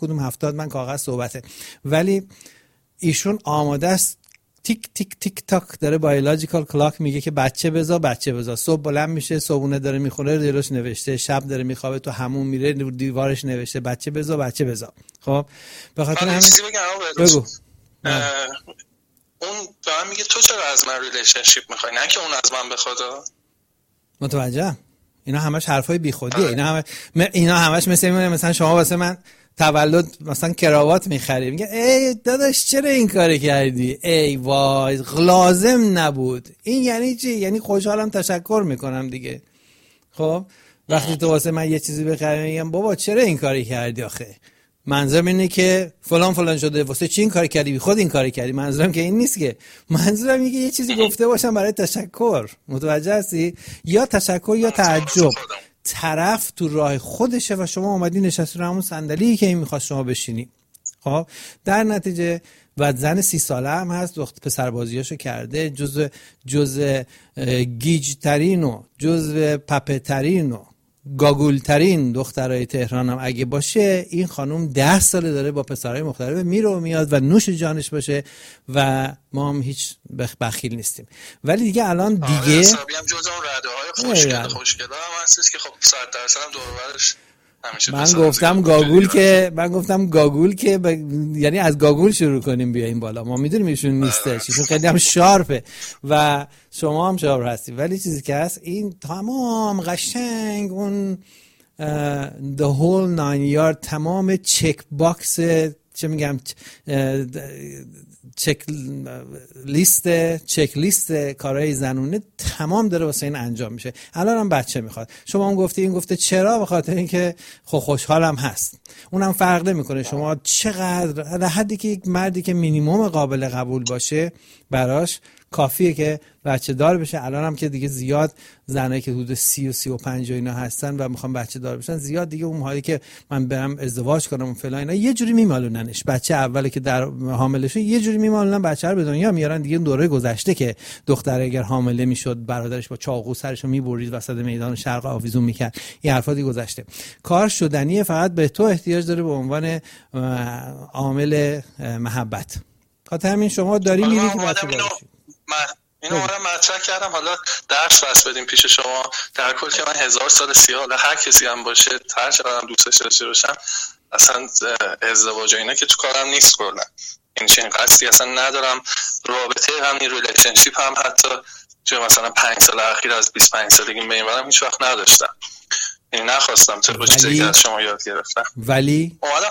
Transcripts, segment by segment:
کدوم 70 من کاغذ صحبته، ولی ایشون آماده است تیک تیک تیک تاک داره بایولوژیکال کلاک میگه که بچه بزا. صبح بلند میشه، صبحونه داره میخوره، جلوش نوشته، شب داره میخوابه، تو همون میره دیوارش نوشته بچه بزا. خب به خاطر همین چیزی بگم بگو. اون به من میگه تو چرا از من ریلیشنشیپ میخوای، نه که اون از من بخواد. متوجهم. اینا همش حرفای بیخودیه. اینا همش مثلا شما واسه من تولد مثلا کراوات میخری، میگه ای داداش چرا این کاری کردی، ای وای لازم نبود. این یعنی چی؟ یعنی خوشحالم، تشکر میکنم دیگه. خب وقتی تو واسه من یه چیزی بخری میگم بابا چرا این کاری کردی، آخه منظورم اینه که فلان شده، واسه چی این کاری کردی، خود این کاری کردی. منظورم که این نیست، که منظورم اینه که یه چیزی گفته باشم برای تشکر. متوجه هستی؟ یا تشکر یا تعجب. طرف تو راه خودشه و شما اومدی نشستی رو همون صندلی که این میخواست شما بشینی. خب در نتیجه و زن 30 ساله هم هست، پسر بازیاشو کرده، جزء گیج ترین و جزء پپه ترین و گاگول ترین دخترای تهران هم اگه باشه، این خانم 10 ساله داره با پسرای مختلف میره و میاد و نوش جانش باشه و ما هم هیچ بخیل نیستیم. ولی دیگه الان دیگه حسابی هم جزء اون رده های خوشگله هم هستش که خب 100% هم دور و برش همیشه. من گفتم گاگول که یعنی از گاگول شروع کنیم بیایم بالا. ما میدونیم ایشون نیستش، ایشون خیلی هم شارپه و شما هم شارپ هستی، ولی چیزی که هست این تمام قشنگ اون the whole 9 yard، تمام چک باکس، چه میگم، چک لیست کارهای زنونه تمام داره واسه این انجام میشه. الان هم بچه میخواد. شما هم گفتی، این گفته چرا؟ به خاطر اینکه خوشحالم هست. اونم فرق نمیکنه شما چقدر، در حدی که یک مردی که مینیمم قابل قبول باشه براش کافیه که بچه دار بشه. الان هم که دیگه زیاد زنایی که حدود 30 و 35 و اینا هستن و میخوان بچه دار بشن، زیاد دیگه اون حالی که من برم ازدواج کنم و فلان اینا، یه جوری میمالوننش. بچه اولی که در حاملشه یه جوری میمالونن بچه رو به دنیا میارن. دیگه دوره گذشته که دختر اگر حامله میشد برادرش با چاقو سرشو میبرید وسط میدان شرق آویزون میکرد، این حرفا دیگه گذشته. کار شدنیه، فقط به تو احتیاج داره به عنوان عامل محبت. خاطر همین شما داری میری که بچه دار بشی. اینو من مطرح کردم، حالا درس بس بدیم پیش شما. در کل که من 1000 سال سیاه، هر کسی هم باشه، هر چقدر هم دوستش داشته باشم، اصلا ازدواج اینا که تو کارم نیست کلا. این چنین قصدی اصلا ندارم. رابطه همین ریلیشنشیپ هم حتی تو مثلا 5 سال اخیر از 25 سالگی میمونم هیچ وقت نداشتم. یعنی نخواستم تو چیزی که از شما یاد گرفتم. ولی اومدم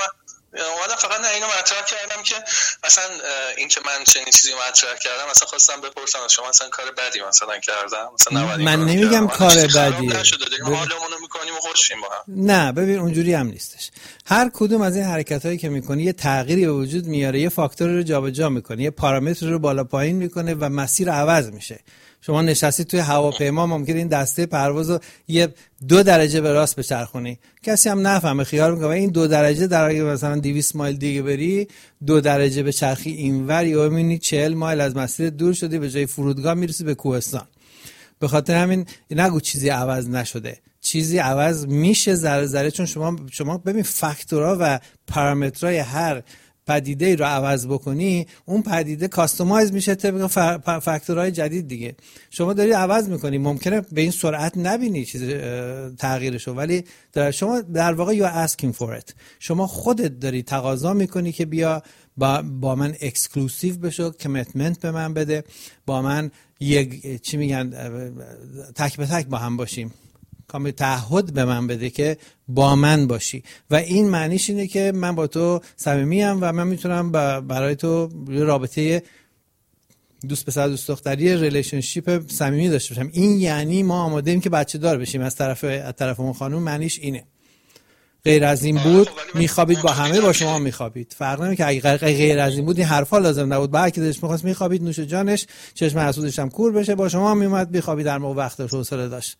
فقط اینو مطرح کردم که مثلا این که من چنین چیزی مطرح کردم، مثلا خواستم بپرسم از شما مثلا کار بدی مثلا کردم؟ مثلا من نمیگم کار بدیه، حالمونو میکنیم و خوشیم با هم. نه ببین اونجوری هم نیستش. هر کدوم از این حرکتایی که میکنی یه تغییری به وجود میاره، یه فاکتور رو جابجا میکنه، یه پارامتر رو بالا پایین میکنه و مسیر عوض میشه. شما نشستی توی هواپیما، ممکنه این دسته پروازو یه 2 درجه به راست بچرخونی، کسی هم نفهمه، خیال میکنه این 2 درجه در اگه مثلا 200 مایل دیگه بری 2 درجه به چرخی اینور، یا میبینی 40 مایل از مسیر دور شدی، به جای فرودگاه میرسی به کوهستان. به خاطر همین نگو چیزی عوض نشده، چیزی عوض میشه ذره ذره. چون شما ببین فاکتورها و پارامترهای هر پدیده رو عوض بکنی، اون پدیده کاستومایز میشه طبق فاکتورهای جدید دیگه. شما داری عوض میکنی، ممکنه به این سرعت نبینی چیز تغییرشو، ولی شما در واقع you're asking for it. شما خودت داری تقاضا میکنی که بیا با من اکسکلوسیو بشو، کمیتمنت به من بده، با من یک چی میگن تک به تک با هم باشیم، تعهد به من بده که با من باشی. و این معنیش اینه که من با تو صمیمیم و من میتونم برای تو رابطه دوست پسر دوست دختری، ریلیشنشیپ صمیمی داشته باشم. این یعنی ما آماده ایم که بچه دار بشیم از طرف اون خانم. معنیش اینه. غیر از این بود میخوابید با همه، با شما میخوابید. فرق نمیکنه که اگه غیر از این بود این حرفا لازم نبود. بعد که دلش میخواست میخوابید، نوش جانش، چشم حسودش هم کور بشه، با شما میومد میخوابید در موقع وقتش حوصله داشت.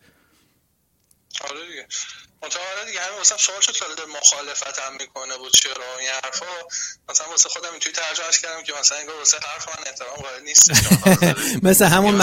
آره دیگه. متأکد دیگه همین مثلا سوال شد که مخالفت هم میکنه بود چرا این حرفا. مثلا واسه خودم اینطوری ترجمهش کردم که مثلا انگار واسه حرف من احترام قائل نیست. مثل همون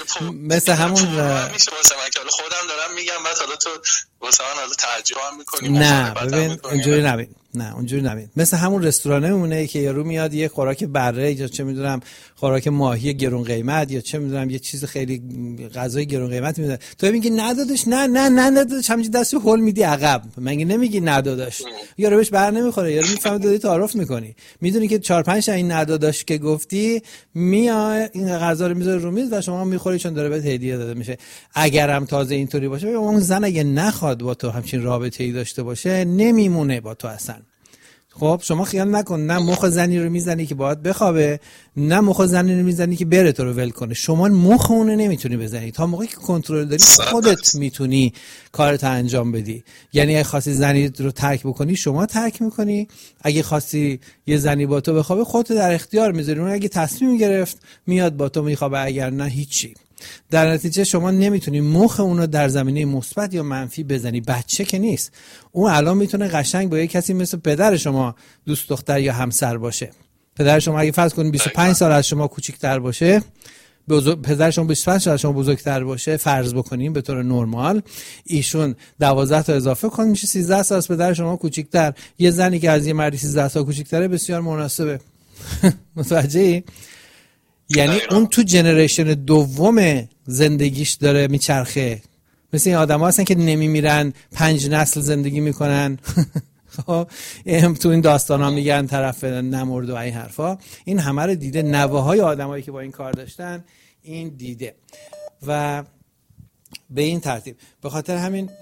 میشه واسه من که خودم دارم میگم، بعد حالا تو واسه من حالا تعجب هم میکنی. نه ببین اینجوری نبین. نه اونجوری نمید. مثل همون رستورانه میمونه که یارو میاد یه خوراک بره یا چه میدونم خوراک ماهی گرون قیمت یا چه میدونم یه چیز خیلی غذای گرون قیمت میده، تو میگی ندادش، نه ندادش، همینجوری دستو هول میدی عقب، مگه نمیگی ندادش؟ یارو بهش بر نمیخوره، یارو میفهمه دادی تعارف میکنی، میدونی که 4 5 تا این ندادش که گفتی میاد این غذا رو میذاره رو میز و شما میخوری چون داره بهت هدیه داده میشه. اگرم تازه اینطوری باشه، اون زن اگه نخواد با تو همچین رابطه‌ای داشته باشه نمیمونه با تو اصلا. خب شما خیال نکن نه مخ زنی رو میزنی که باید بخوابه، نه مخ زنی رو میزنی که بره تو رو ول کنه. شما مخ اون نمیتونی بزنی، تا موقعی که کنترل داری خودت میتونی کارت انجام بدی. یعنی اگه خواستی زنی رو ترک بکنی شما ترک میکنی، اگه خواستی یه زنی با تو بخوابه خودت در اختیار میذاری، اون اگه تصمیم گرفت میاد با تو میخوابه، اگر نه هیچی. در نتیجه شما نمیتونی مخ اونو در زمینه مثبت یا منفی بزنی. بچه که نیست، اون الان میتونه قشنگ با یه کسی مثل پدر شما دوست دختر یا همسر باشه. پدر شما اگه فرض کنید 25 سال از شما کوچیک‌تر باشه، پدر شما 25 سال از شما بزرگتر باشه، فرض بکنیم به طور نرمال، ایشون 12 تا اضافه کن میشه 13 سال از پدر شما کوچیک‌تر. یه زنی که از یه مردی 13 سال کوچیک‌تره بسیار مناسبه. متوجهی؟ یعنی اون تو جنریشن دوم زندگیش داره میچرخه. مثل این آدم ها هستن که نمیمیرن 5 نسل زندگی میکنن. خب تو این داستان ها میگن طرف نمرد و این حرفا. این همه رو دیده، نوه های آدم هایی که با این کار داشتن این دیده. و به این ترتیب به خاطر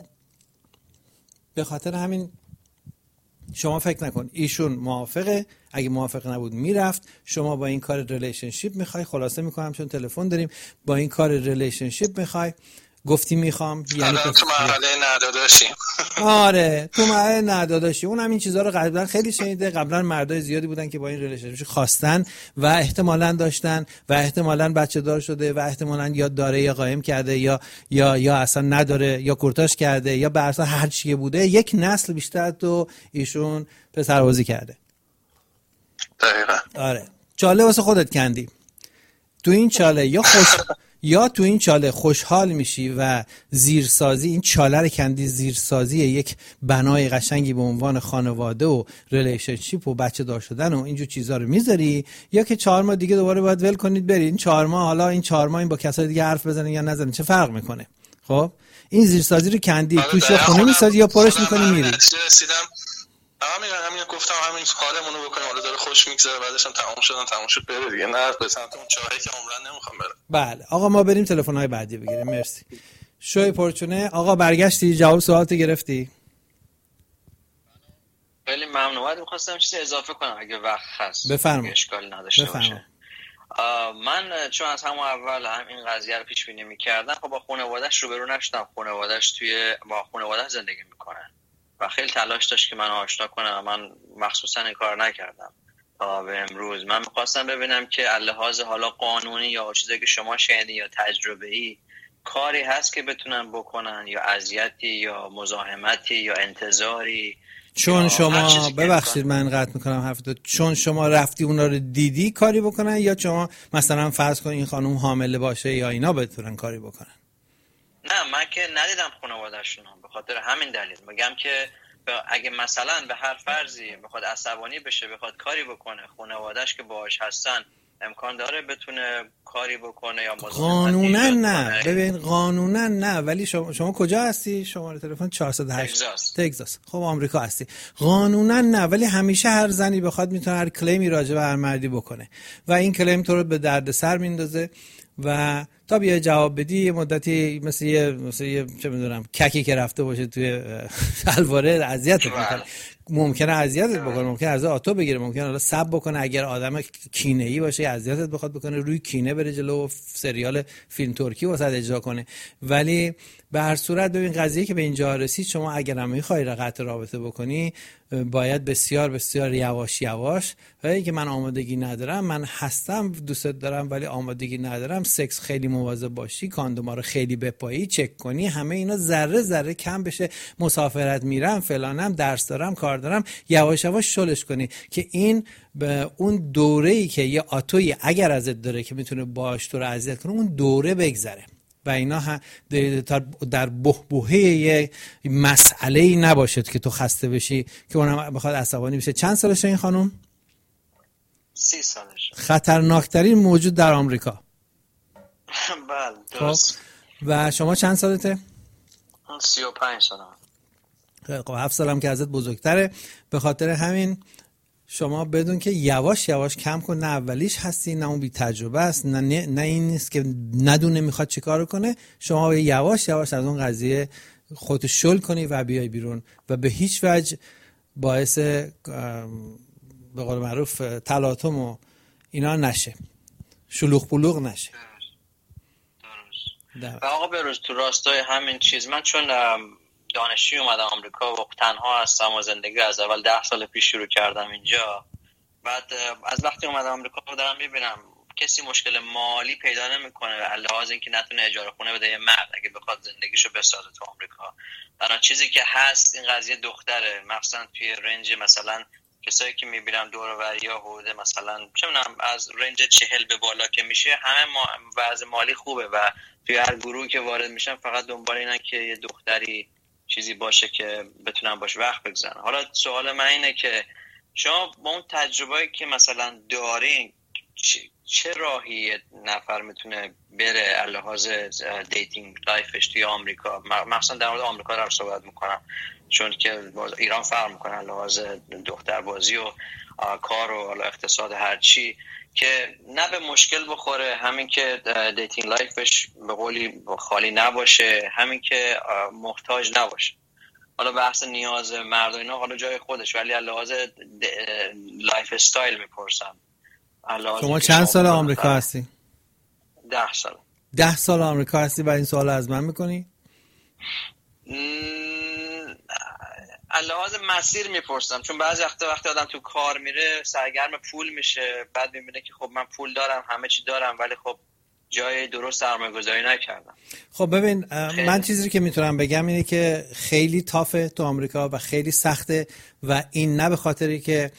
همین شما فکر نکن ایشون موافقه، اگه موافق نبود میرفت. شما با این کار ریلیشنشیپ میخوای، خلاصه میکنم چون تلفن داریم، با این کار ریلیشنشیپ میخوای، گفتی میخوام، یعنی تو مرحله نداداشی. آره تو مرحله نداداشی. اون هم این چیزا رو قبلا خیلی شنیده، قبلا مردای زیادی بودن که با این ریلیشنشیپ خواستن و احتمالاً داشتن و احتمالاً بچه دار شده و احتمالاً یا داره یا قایم کرده یا اصلا نداره یا کورتاژ کرده یا به اصلا هر چی بوده، یک نسل بیشتر تو ایشون پسربازی کرده. دقیقاً. آره چاله واسه خودت کندی. تو این چاله یا تو این چاله خوشحال میشی و زیرسازی، این چاله رو کندی، زیرسازی یک بنای قشنگی به عنوان خانواده و ریلیشنشیپ و بچه دار شدن و اینجور چیزا رو میذاری، یا که 4 ماه دیگه دوباره باید ول کنید برید. این 4 ماه حالا این 4 ماه این با کسای دیگه حرف بزنن یا نزنن چه فرق میکنه؟ خب این زیرسازی رو کندی، توش خونه میسازی یا پرش میکنی میری. همین گفتم همین حالمون رو بکنیم، حالا داره خوش میگذره، بعدش هم تموم شد بره دیگه، نه به سمت اون چاهی که عمرن نمیخوام برم. بله آقا ما بریم تلفن‌های بعدی بگیریم. مرسی. شوی پرچونه آقا برگشتی جواب سوالت گرفتی؟ خیلی ممنون. بعد می‌خواستم چیزی اضافه کنم اگه وقت هست. بفرما. اشکالی نداشته باشه. من چون از همون اول این قضیه رو پیش بینی می‌کردم، خب با خانواده‌اش روبرو نشدم. خانواده‌اش با خانواده زندگی می‌کنن و خیلی تلاش داشت که من آشنا کنم. من مخصوصا این کار نکردم تا به امروز. من می‌خواستم ببینم که لحاظ حالا قانونی یا چیزی که شما شنیدین یا تجربه‌ای کاری هست که بتونن بکنن، یا اذیتی یا مزاحمتی یا انتظاری. چون شما ببخشید من قطع میکنم حرفتو، چون شما رفتی اونا رو دیدی کاری بکنن، یا شما مثلا فرض کن این خانم حامله باشه یا اینا بتونن کاری بکنن؟ نه من که ندیدم خانواده‌شون، به خاطر همین دلیل میگم که اگه مثلا به هر فرضی بخواد عصبانی بشه بخواد کاری بکنه، خانواده‌اش که باهاش هستن امکان داره بتونه کاری بکنه یا مزاحمتی. قانونا نه، ببین قانونا نه، ولی شما کجا هستی؟ شماره تلفن 408 تگزاس. خب آمریکا هستی. قانونا نه، ولی همیشه هر زنی بخواد میتونه هر کلیمی راجع به هر مردی بکنه و این کلیم تو رو به دردسر میندازه و تا بیای جواب بدی یه مدتی مثل یه چه میدونم ککی که رفته باشه توی الواره اذیتت میکنه. ممکنه اذیتت بکنه، ممکنه از آتو بگیره، ممکنه حالا سب بکنه، اگر آدم کینه‌ای باشه اذیتت بخواد بکنه، روی کینه بره جلو و سریال فیلم ترکی واسه اجرا کنه. ولی به هر صورت ببین قضیه که به اینجا رسید، شما اگر هم می‌خوای قطع رابطه بکنی باید بسیار بسیار یواش یواش، ولی که من آمادگی ندارم، من هستم دوستت دارم ولی آمادگی ندارم، سکس خیلی مواظب باشی، کاندوما رو خیلی بپایی، چک کنی، همه اینا ذره ذره کم بشه، مسافرت میرم فلانم، درس دارم، کار دارم، یواش یواش شلش کنی که این به اون دوره‌ای که یه آتوی اگر ازت داره که میتونه باهاش تو رو اذیت کنه اون دوره بگذره. و اینا در بحبوحه یه مسئله‌ای نباشد که تو خسته بشی که اونم بخواد عصبانی بشه. چند سالشه این خانم؟ 30 سالشه. خطرناکترین موجود در آمریکا. بله درست. و شما چند سالته؟ 35 سالم. خب 7 سالم که ازت بزرگتره. به خاطر همین شما بدون که یواش یواش کم کن، نه اولیش هستی نه اون بی تجربه است، نه این نیست که ندونه میخواد چی کار کنه. شما یواش یواش از اون قضیه خودت شل کنی و بیای بیرون و به هیچ وجه باعث به قول معروف تلاطم و اینا نشه، شلوغ پلوغ نشه. و آقا بروز تو راستای همین چیز، من چون دانشجوی اومدم آمریکا و تنها هستم و زندگی از اول 10 سال پیش شروع کردم اینجا، بعد از وقتی اومدم آمریکا دارم میبینم کسی مشکل مالی پیدا نمیکنه علاوه اینکه نتونه اجاره خونه بده. مرد اگه بخواد زندگیشو بسازه تو آمریکا، تنها چیزی که هست این قضیه دختره. مثلا توی رنج مثلا کسایی که میبینم دور و بریا حدود مثلا چه میدونم از رنج 40 به بالا که میشه، همه وضع مالی خوبه و توی هر گروهی که وارد میشن فقط دنبال اینن که یه دختری چیزی باشه که بتونن باش وقت بگذرونن. حالا سوال من اینه که شما با اون تجربه‌ای که مثلا دارین چه راهی نفر میتونه بره لحاظ دیتینگ لایفش توی آمریکا؟ مثلا در مورد آمریکا دارم صحبت میکنم چون که ایران فرق میکنه لحاظ دختربازی و کار و اقتصاد هرچی، که نه به مشکل بخوره، همین که دیتینگ لایفش به قولی خالی نباشه، همین که محتاج نباشه. حالا بحث نیاز مرد و اینا حالا جای خودش، ولی لحاظ لایف استایل میپرسم. شما چند سال آمریکا هستی؟ 10 سال. 10 سال آمریکا هستی و این سوال از من میکنی؟ لحاظ مسیر میپرسم، چون بعضی وقتی آدم تو کار میره سرگرم پول میشه، بعد میبینه که خب من پول دارم همه چی دارم ولی خب جای درست سرمایه‌گذاری نکردم. خب ببین من چیزی که میتونم بگم اینه که خیلی تافه تو آمریکا و خیلی سخته و این نه به خاطری که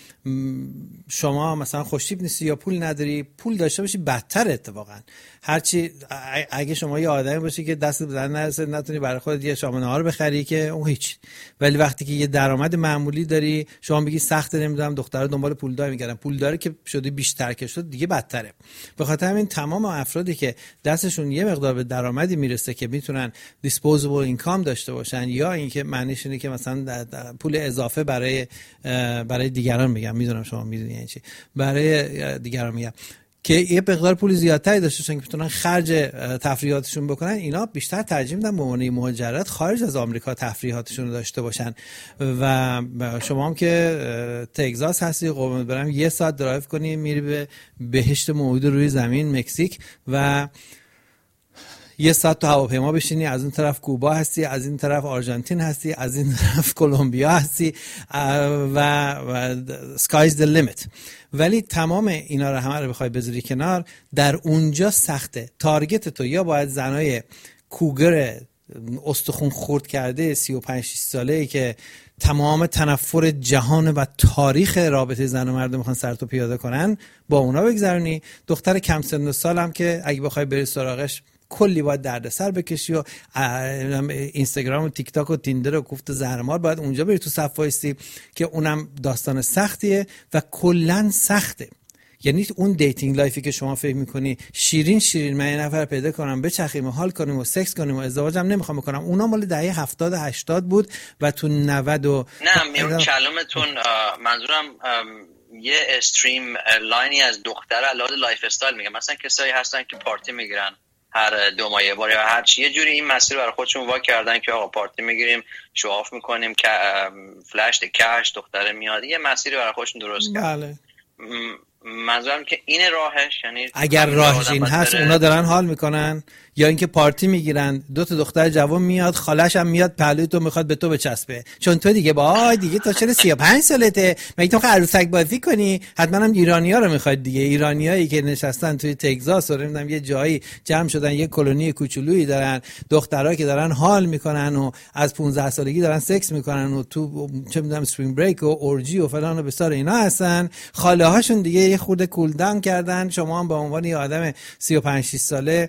شما مثلا خوشتیپ نیستی یا پول نداری، پول داشته باشی بدتر اتفاقا. هرچی اگه شما یه آدمی باشی که دست به دهن نرسه نتونی برای خودت یه شام نهار بخری که اون هیچ، ولی وقتی که یه درآمد معمولی داری شما بگی سخته، نمیدونم دخترها دنبال پولدار میگردن، پولدار که شده بیشتر که شد دیگه بدتره. به خاطر همین تمام افرادی که دستشون یه مقدار به درآمدی میرسه که میتونن دیسپوزبل اینکام داشته باشن، یا اینکه معنیش اینه که مثلا پول اضافه برای دیگران میگم، میدونم شما میدونی یعنی چی، برای دیگران میگم که یه مقدار پول زیادتری داشته باشن که بتونن خرج تفریحاتشون بکنن، اینا بیشتر ترجیح میدن به عنوان مهاجرت خارج از آمریکا تفریحاتشون رو داشته باشن. و شما هم که تگزاس هستی، قربونت برم 1 ساعت درایو کنی میری به بهشت موعود روی زمین مکزیک و 1 ساعت تو هواپیما بشینی، از اون طرف کوبا هستی، از این طرف آرژانتین هستی، از این طرف کلمبیا هستی و sky's the limit. ولی تمام اینا رو همه رو بخوای بذاری کنار، در اونجا سخته. تارگت تو یا باید زنای کوگر استخون خورد کرده 35 ساله‌ای که تمام تنفر جهان و تاریخ رابطه زن و مرد میخوان سر تو پیاده کنن، با اونا بگذرونی. دختر کم سن و سالم که اگه بخوای بری سراغش کلی باید دردسر بکشی و اینستاگرام و تیک تاک و تیندر و کوفت زهرمار باید اونجا بری تو صف وایسی که اونم داستان سختیه و کلن سخته. یعنی اون دیتینگ لایفی که شما فکر میکنی شیرین من یه نفر پیدا کنم بچخیم و حال کنیم و سکس کنیم و ازدواجم نمیخوام بکنم، اونا مال دهه 70 80 بود و تو 90 و نه میون کلمتون منظورم یه استریم لاینی از دختر علاوه لایف استایل میگم. مثلا کسایی هستن که پارتی میگیرن هر 2 ماه یه بار یا هر چی، یه جوری این مسیر برای خودشون وا کردن که آقا پارتی میگیریم شواف میکنیم که فلش کش دختره میاد، یه مسیری برای خودشون درست کردن. بله. منظورم که این راهش، یعنی اگر راهش این هست اونا دارن حال میکنن، یا اینکه پارتی میگیرن 2 تا دختر جوان میاد خالش هم میاد پهلوی تو میخواد به تو بچسبه، چون تو دیگه با دیگه تو چرا 35 سالته مگه تو عروسک بازی کنی؟ حتما هم ایرانی‌ها رو میخواد دیگه، ایرانیایی که نشستن توی تگزاس و نمیدونم یه جایی جمع شدن یه کلونی کوچولویی دارن، دخترها که دارن حال میکنن و از 15 سالگی دارن سکس میکنن و تو چه میدونم اسپرینگ بریک و اورجی و فلان و بسار اینا هستن، خاله هاشون دیگه یه خورده کول داون کردن. شما هم به عنوان یه آدم 35 6 ساله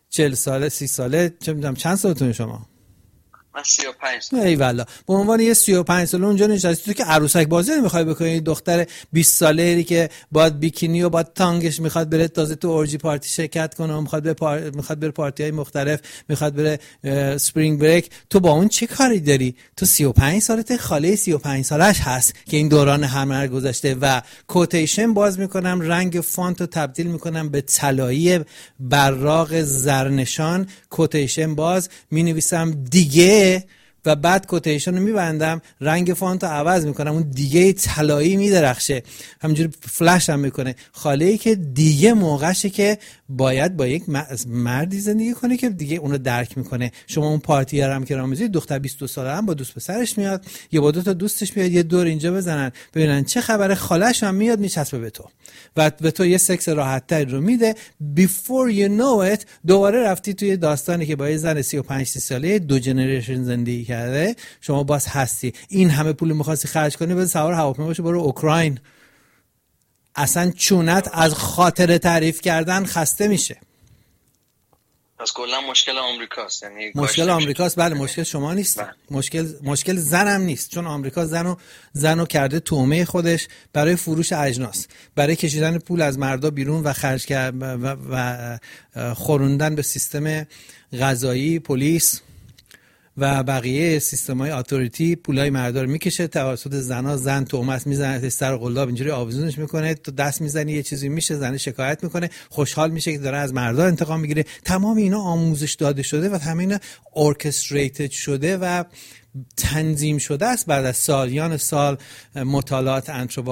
40 ساله 30 ساله چه میدونم چند سالتون شما؟ من 35 سال. ای والله به عنوان یه 35 ساله اونجا نشستی تو که عروسک بازی نمیخوای بکنی؟ دختر 20 ساله‌ای که باید بیکینی و باید تانگش میخواد بره تازه تو اورجی پارتی شرکت کنه و میخواد بره پارتی‌های مختلف، میخواد بره اسپرینگ بریک، تو با اون چه کاری داری؟ تو 35 سالته، خاله 35 سالش هست که این دوران همه گذشته. و کوتیشن باز میکنم، رنگ فونت رو تبدیل میکنم به طلایی براق زرنشان، کوتیشن باز مینویسم دیگه و بعد کوتیشن رو میبندم، رنگ فونت رو عوض میکنم، اون دیگه طلایی میدرخشه، همینجوری فلش هم میکنه. خاله‌ای که دیگه موقعشه که باید با یک مردی زندگی کنه که دیگه اونو درک میکنه. شما اون پارتی هم که رامیزی، دختر 22 ساله هم با دوست پسرش میاد یا با 2 تا دوستش میاد یه دور اینجا بزنن ببینن چه خبره، خالش هم میاد میچسبه به تو و به تو یه سکس راحت تر رو میده. before you know it دوباره رفتی توی داستانی که با یه زن 35 ساله 2 جنریشن زندگی کرده، شما باز هستی. این همه پول می‌خواستی خرج کنی بذار سوار هواپیما باشی برو اوکراین. اصلا چونت از خاطر تعریف کردن خسته میشه. پس کلا مشکل آمریکاست، یعنی مشکل آمریکاست. بله مشکل شما نیست. مشکل زنم نیست، چون آمریکا زنو کرده تومه خودش برای فروش اجناس، برای کشیدن پول از مردا بیرون و خرج و خوروندن به سیستم قضایی، پلیس و بقیه سیستم‌های اتوریتی. پولای مردا رو میکشه توسط زنا. زن تهمت میزنه، سر قلاب اینجوری آویزونش میکنه، تو دست میزنی یه چیزی میشه، زن شکایت میکنه، خوشحال میشه که داره از مردا انتقام میگیره. تمام اینا آموزش داده شده و همه اینا ارکستریتد شده و تنظیم شده است بعد از سالیان سال مطالعات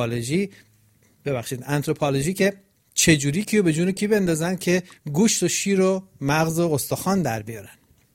آنتروپولوژی که چجوری کیو به جون کی بندازن که گوشت و شیر و مغز و استخوان در بیارن.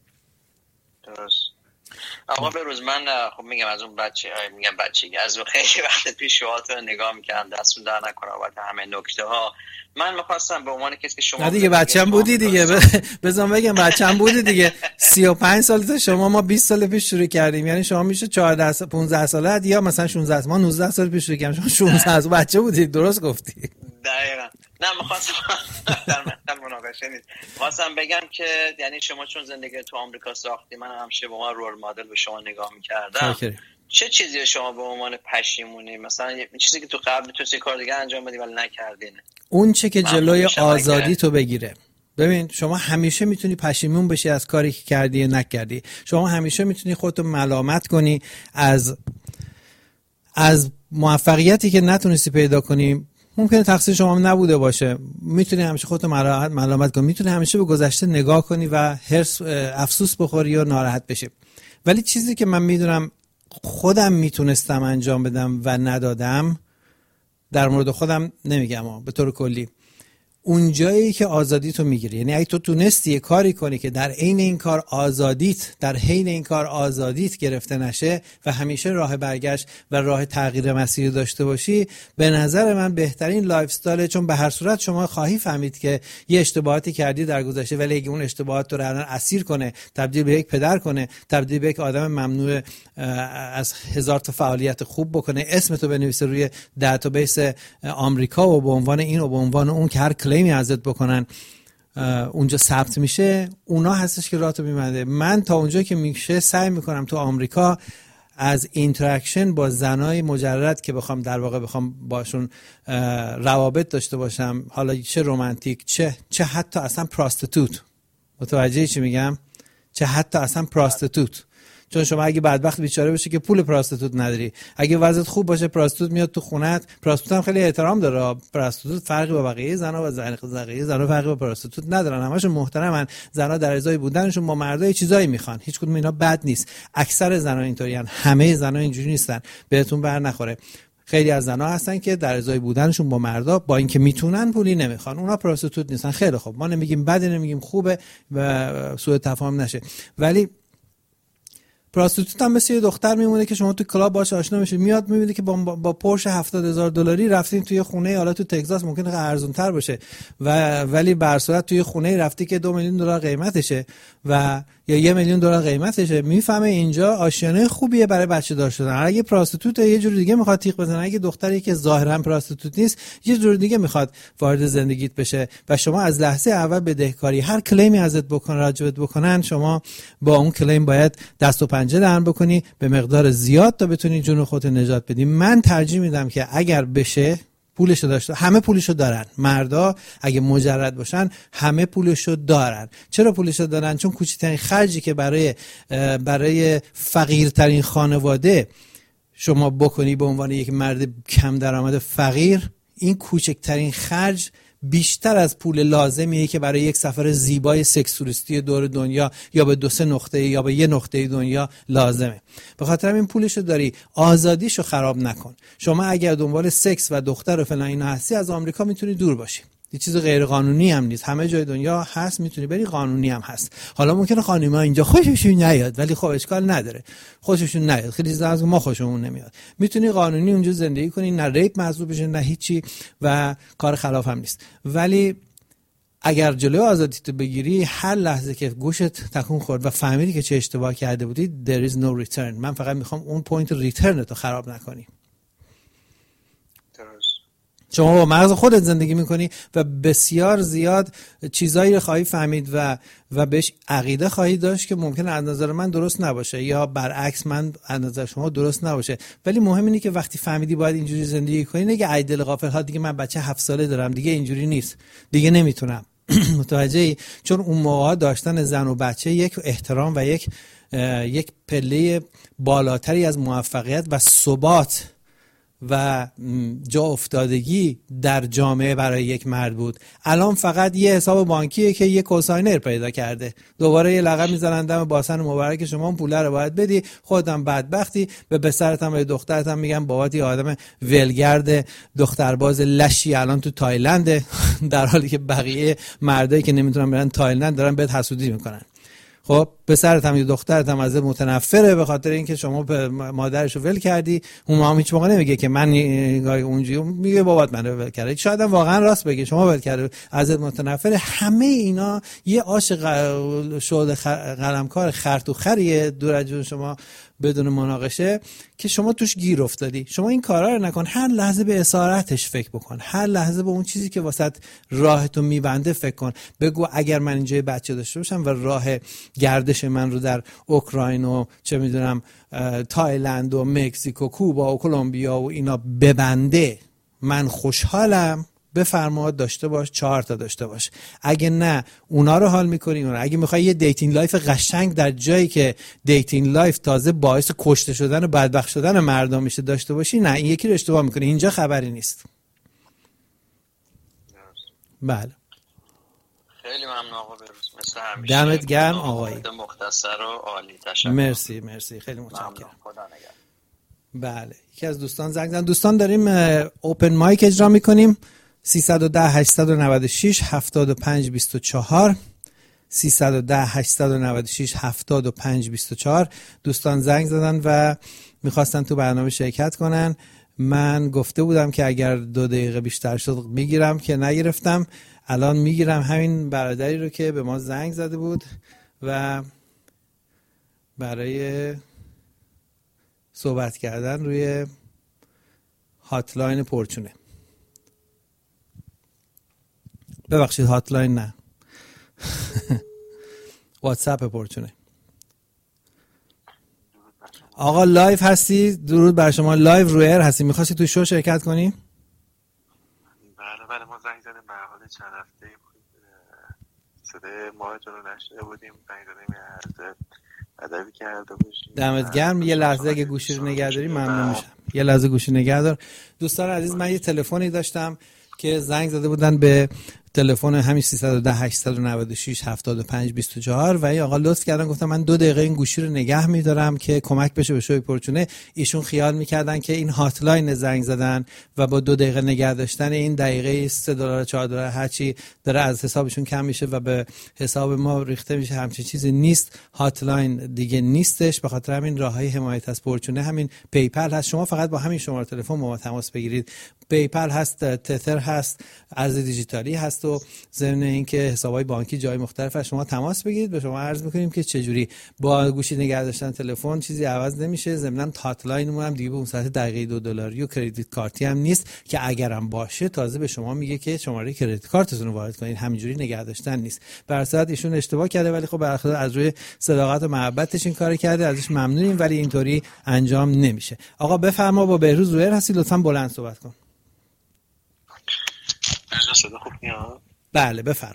اما به روز من خب میگم از اون بچگی از اون خیلی وقت پیش شوهاتو نگاه میکردم، دستون در نکنه وقت همه نکته ها. من میخواستم به عنوان کسی که شما دیگه بچه‌م بودی دیگه بذار بگم بچه‌م بودی دیگه 35 سالته شما، ما 20 سال پیش شروع کردیم، یعنی شما میشه 14 15 سالت یا مثلا 16 ما 19 سال پیش شروع کردیم، شما 16 بچه بودی. درست گفتی. دقیقاً. نه میخواستم در مناقشه نیست، میخواستم بگم که یعنی شما چون زندگی تو آمریکا ساختی، من همیشه به عنوان رول مدل به شما نگاه میکردم. چه چیزی شما به عنوان پشیمونی، مثلا یه چیزی که تو قبل تو چه کار دیگه انجام بدی ولی نکردین؟ اون چه که جلوی آزادی تو بگیره. ببین شما همیشه میتونی پشیمون بشی از کاری که کردی یا نکردی. شما همیشه میتونی خودتو ملامت کنی از موفقیتی که نتونستی پیدا کنی. ممکنه تقصیر شما نبوده باشه، میتونی همیشه خودتو ملامت کنی، میتونی همیشه به گذشته نگاه کنی و افسوس بخوری یا ناراحت بشی. ولی چیزی که من میدونم خودم میتونستم انجام بدم و ندادم، در مورد خودم نمیگم اما به طور کلی، اون جایی که آزادی تو میگیری، یعنی اگه تو تونستی یه کاری کنی که در حین این کار آزادیت گرفته نشه و همیشه راه برگشت و راه تغییر مسیر داشته باشی، به نظر من بهترین لایف استایل. چون به هر صورت شما خواهی فهمید که یه اشتباهاتی کردی در گذشته، ولی اگه اون اشتباهات تو رو الان اسیر کنه، تبدیل به یک پدر کنه، تبدیل به یک آدم ممنوع از 1000 تا فعالیت خوب بکنه، اسمتو بنویسه روی دیتابیس آمریکا و به عنوان این و به عنوان اون که هر کلیمی ازت بکنن اونجا ثبت میشه، اونا هستش که راهتو میبنده. من تا اونجا که میشه سعی میکنم تو آمریکا از اینتراکشن با زنای مجرد که بخوام باشون روابط داشته باشم، حالا چه رمانتیک چه حتی اصلا پراستیتوت، متوجه چی میگم؟ چه حتی اصلا پراستیتوت. چون شما اگه بدبخت بیچاره بشی که پول پراستیتوت نداری، اگه وضعیت خوب باشه پراستیتوت میاد تو خونت. پراستیتوت هم خیلی احترام داره، پراستیتوت فرقی با بقیه زنا و بقیه زنا فرقی با پراستیتوت ندارن، همشون محترمن. زنا در ازای بودنشون با مردای چیزایی میخوان، هیچ کدوم اینا بد نیست. اکثر زنا اینطورین، همه زنا اینجوری نیستن، بهتون بر نخوره. خیلی از زنا هستن که در ازای بودنشون با مردا با اینکه میتونن پولی نمیخوان، اونا پراستیتوت نیستن. خیلی خوب، ما نمیگیم بده، نمیگیم خوبه و سوء تفاهم نشه، ولی پراستیتوت هم مثل یه دختر میمونه که شما تو کلاب باهاش آشنا میشید، میاد میبینید که با پورش $70,000 رفتین توی خونه، حالا تو تگزاس ممکنه ارزان‌تر باشه ولی به هر صورت توی خونه رفتی که $2 میلیون قیمتشه و یا $1 میلیون قیمتشه، میفهمه اینجا آشیانه خوبیه برای بچه دار شدن. اگه پراستیتوت یه جور دیگه میخواد تیغ بزنه، اگه دختری که ظاهرا پراستیتوت نیست یه جور دیگه میخواد وارد زندگیت بشه و شما از لحظه اول بدهکاری، هر کلیمی ازت بکنن راجبت بکنن، شما با اون کلیم باید دست و پنجه نرم بکنی به مقدار زیاد تا بتونی جون خودت نجات بدی. من ترجیح میدم که اگر بشه پولشو داشته، همه پولشو دارن، مردا اگه مجرد باشن همه پولشو دارن. چرا پولشو دارن؟ چون کوچکترین خرجی که برای فقیرترین خانواده شما بکنی به عنوان یک مرد کم درآمد فقیر، این کوچکترین خرج بیشتر از پول لازمیه که برای یک سفر زیبای سکس توریستی دور دنیا یا به 2-3 نقطه یا به 1 نقطه دنیا لازمه. به خاطر این پولشو داری، آزادیشو خراب نکن. شما اگر دنبال سکس و دختر و فلان اینا هستی، از آمریکا میتونی دور باشی. یه چیز غیر قانونی هم نیست، همه جای دنیا هست، میتونی بری، قانونی هم هست. حالا ممکنه خانم‌ها اینجا خوششون نیاد ولی خب اشکال نداره، خوششون نیاد، خیلی چیزا از ما خوشمون نمیاد، میتونی قانونی اونجا زندگی کنی، نه ریپ محسوب بشه نه هیچی و کار خلاف هم نیست. ولی اگر جلوی آزادیتو بگیری، هر لحظه که گوشت تکون خورد و فهمیدی که چه اشتباه کرده بودی، there is no return. من فقط میخوام اون پوینت ریترنتو خراب نکنی. شما با مغز خودت زندگی میکنی و بسیار زیاد چیزایی رو خواهی فهمید و بهش عقیده خواهی داشت که ممکنه از نظر من درست نباشه یا برعکس من از نظر شما درست نباشه. ولی مهم اینه که وقتی فهمیدی باید اینجوری زندگی کنی، نگه ای دل غافل ها دیگه من بچه 7 ساله دارم، دیگه اینجوری نیست، دیگه نمیتونم. متوجهی؟ چون اون موقع داشتن زن و بچه یک احترام و یک پله بالاتری از موفقیت و ثبات و جا افتادگی در جامعه برای یک مرد بود. الان فقط یه حساب بانکیه که یه کوساینر پیدا کرده، دوباره یه لقب میزنن دم باسن مبارک شما، اون پوله رو باید بدی، خودت بدبختی، به پسرت هم به دخترت هم میگن بابات یه آدم ولگرد دخترباز لشی الان تو تایلند، در حالی که بقیه مردایی که نمیتونن برن تایلند دارن بهت حسودی میکنن. خب پسرت هم یا دخترت هم ازت متنفره به خاطر اینکه شما مادرشو ول کردی. اون هم هیچ موقع نمیگه که من اونجوری، میگه بابات منو ول کرده. شاید هم واقعا راست بگه، شما ول کرده، ازت متنفره. همه اینا یه آش شعله قلمکار خرطوخریه دور از جون شما بدون مناقشه که شما توش گیر افتادی. شما این کارا رو نکن، هر لحظه به اسارتش فکر بکن، هر لحظه به اون چیزی که واسط راهتو میبنده فکر کن. بگو اگر من اینجا بچه داشته باشم و راه گردش من رو در اوکراین و چه میدونم تایلند و مکزیک و کوبا و کلمبیا و اینا ببنده، من خوشحالم. بفرما داشته باش، 4 تا داشته باش. اگه نه اونا رو حال میکنی، اگه میخوای یه دیتینگ لایف قشنگ در جایی که دیتینگ لایف تازه باعث کشته شدن و بدبخت شدن مردم میشه داشته باشی، نه، این یکی رو اشتباه میکنی، اینجا خبری نیست. بله، خیلی ممنون آقا بروز، مثل همیشه دمت گرم آقای مختصر و عالی. تشکر. مرسی خیلی متشکرم. بله، یکی از دوستان زنگ زدن. دوستان داریم اوپن مایک اجرا میکنیم. 310 896 7524 310 896 7524. دوستان زنگ زدن و میخواستن تو برنامه شرکت کنن. من گفته بودم که اگر 2 دقیقه بیشتر شد میگیرم، که نگرفتم. الان میگیرم همین برادری رو که به ما زنگ زده بود و برای صحبت کردن روی هاتلاین پرچونه. ببخشید هاتلاین نه، واتساپ پرچونه. آقا لایف هستی؟ درود بر شما، لایف روی ایر هستی. میخواستی توی شو شرکت کنی؟ بله ما زنگ زدیم به حال چند هفته صدای ماهتون رو نشنیده بودیم، زنگ زدیم از ادبی کرده باشیم. دمت گرم. یه لحظه اگه گوشی رو نگه داری ممنون میشم. یه لحظه گوشی نگه دار. دوستان عزیز، من یه تلفنی داشتم که زنگ زده بودن به تلفن همین 310 896 75 24 و این آقا لطف کردن گفتم من 2 دقیقه این گوشی رو نگه می‌دارم که کمک بشه به شوی پرچونه. ایشون خیال می‌کردن که این هاتلاین زنگ زدن و با 2 دقیقه نگه داشتن این دقیقه $3 $4 هرچی داره از حسابشون کم میشه و به حساب ما ریخته میشه. همچین چیزی نیست، هاتلاین دیگه نیستش. به خاطر همین راههای حمایت از پرچونه همین پیپل هست، شما فقط با همین شماره تلفن با ما تماس بگیرید. پیپل هست، تتر هست، ارز دیجیتالی هست و ضمن اینکه حسابهای بانکی جای مختلف از شما تماس بگیرید. به شما عرض میکنیم که چجوری با گوشی نگه داشتن تلفن چیزی عوض نمیشه. ضمن هاتلاینمون هم دیگه به اون ساعت دقیقه $2 و کردیت کارتی هم نیست که اگرم باشه تازه به شما میگه که شماره کردیت کارتتون رو وارد کنید، همینجوری نگه داشتن نیست. به هر صورت ایشون اشتباه کرده ولی خب بالاخره از روی صداقت و محبتش این کارو کرده، ازش ممنونیم ولی اینطوری انجام نمیشه. آقا بفرما، با بهروز رویر هستی، لطفاً بلند صحبت کن. صدا خوب میاد؟ بله بفرما.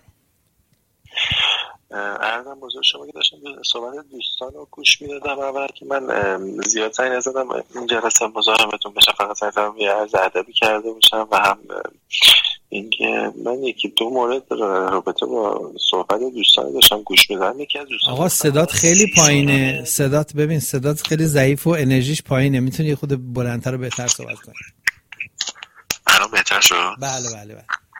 عرضم بزرگ شما که داشتم صحبت دوستان رو گوش میدادم. اول که من زیاد سعی نزدم این جلسه مزاحمتون بشم، فقط سعی کردم یه عرض ادبی کرده باشم و هم اینکه من 1-2 مورد رابطه با صحبت دوستان داشتم گوش میدادم. یکی از دوستان آقا صدات خیلی پایینه، صدات ببین صدات خیلی ضعیف و انرژیش پایینه، میتونی خود بلندتر و بهتر صحبت کنی؟ الان بهتر شد؟ بله.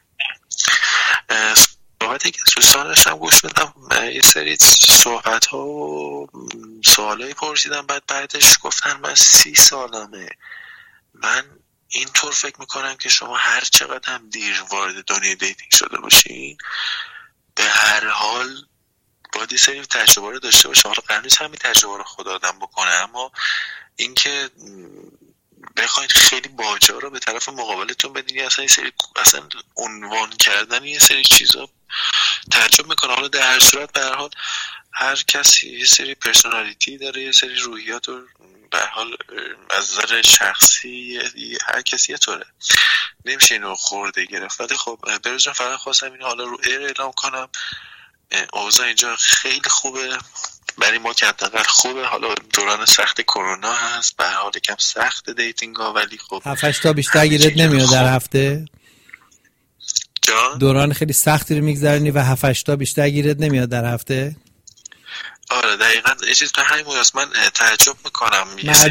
صحبتی که دوستان داشتم گوش میدم، یه سری صحبت ها و سوالایی پرسیدم، بعدش گفتن من 30 سالمه. من اینطور فکر میکنم که شما هر چقدر هم دیر وارد دنیای دیتینگ شده باشین به هر حال باید یه سری تجربه رو داشته باشه. حالا قرار نیست همین تجربه رو خود آدم بکنه، اما اینکه بخواید خیلی باجا رو به طرف مقابلتون بدین، اصلا عنوان کردن یه سری چیزا تعجب میکنه. حالا در هر صورت به هر حال هر کسی یه سری پرسونالیتی داره، یه سری روحیات و به هر حال از نظر شخصی هر کسی یه طوره، نمیشه اینو خورده گرفت. ولی خب بروز جان فقط خواستم اینو حالا رو ایر اعلام کنم. اوضاع اینجا خیلی خوبه برای ما که حداقل خوبه. حالا دوران سخت کرونا هست، به هر حال یکم سخت دیتینگ ها، ولی خب 7-8 تا بیشتر گیرت نمیاد در هفته؟ جان دوران خیلی سختی رو میگذرونی و 7-8 تا بیشتر گیرت نمیاد در هفته؟ آره دقیقاً. یه چیز به همین موضوع من تعجب میکنم،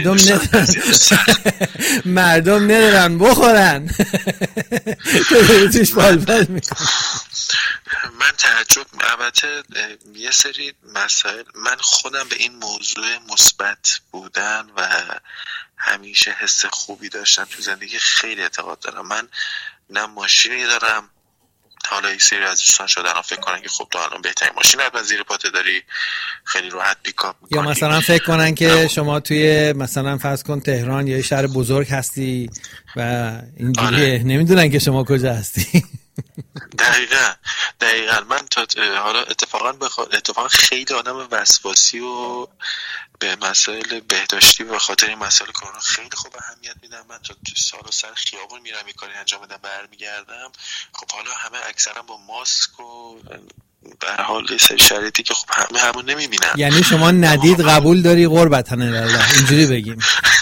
مردم ندارن بخورن توش بالبال میکنم. من تعجب، البته یه سری مسائل، من خودم به این موضوع مثبت بودن و همیشه حس خوبی داشتم تو زندگی خیلی اعتقاد دارم. من نه ماشینی دارم، حالا یک سری از دوستان شدن فکر کنن که خب تو الان بهترین ماشین حتما زیر پاته داری، خیلی راحت پیکاپ میکنی، یا مثلا فکر کنن که شما توی مثلا فرض کن تهران یا شهر بزرگ هستی و اینجوریه. نمیدونن که شما کجا هستی. دقیقاً. من حالا اتفاقا خیلی آدم وسواسی و به مسائل بهداشتی به خاطر این مسائل کرونا خیلی خوب اهمیت میدم. من تا سال و سر خیابون میرم این کاری انجام بدم برمیگردم، خب حالا همه اکثرا با ماسک و به هر حال یه سری شرایطی که خب همون نمیبینن. یعنی شما ندید قبول داری قربتن الله، اینجوری بگیم.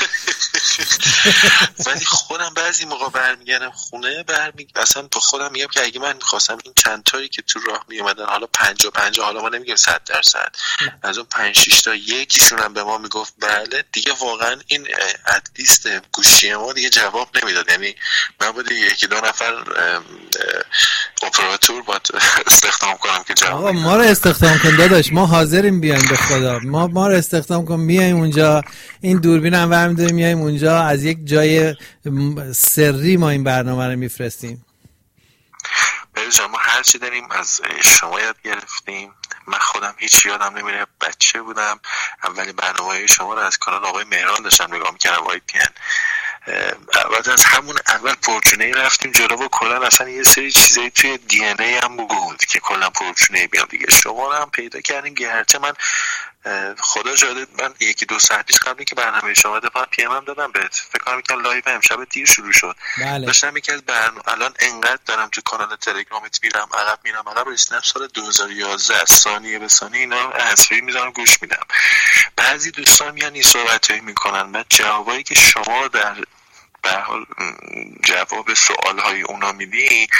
ولی خودم بعضی موقع برمیگردم خونه اصلا به خودم میگم که اگه من میخواستم این چند تایی که تو راه میومدن، حالا 50 حالا ما نمیگیم 100%، از اون 5-6 تا یکیشون هم به ما میگفت بله، دیگه واقعا این ادلیست گوشی ما دیگه جواب نمیداد. یعنی من باید 1-2 نفر اپراتور باید استخدام کنم که جواب. آقا ما رو استخدام کن داداش، ما حاضریم بیایم به خدا، ما رو استخدام کن بیایم اونجا، این دوربین هم برمی‌داریم میایم اونجا، از یک جای سری ما این برنامه رو میفرستیم. ببین ما هر چی داریم از شما یاد گرفتیم. من خودم هیچ یادم نمیره، بچه بودم اولین برنامه‌های شما رو از کانال آقای مهران داشتم نگاه می‌کردم، YTN. بعد از همون اول پرچونه رفتیم جلو و کلا اصلا یه سری چیزایی توی دی ان ای هم بود که کلا پرچونه بیام دیگه. شما رو هم پیدا کردیم گرچه من خدا شاهد من 1-2 ساعت پیش قبلی که برنامه شما دفعه پی ام هم دادم بهت، فکر کنم که لایو امشب دیر شروع شد. بله. داشتم یکی از برنامه الان انقدر دارم تو کانال تلگرامت میرم عقب رسیدم سال 2011 از ثانیه به ثانیه اینا حذفی میذارم گوش میدم. بعضی دوستان میان این صحبتایی میکنن، بعد جوابایی که شما در به حال جواب سوالهای اونا میدی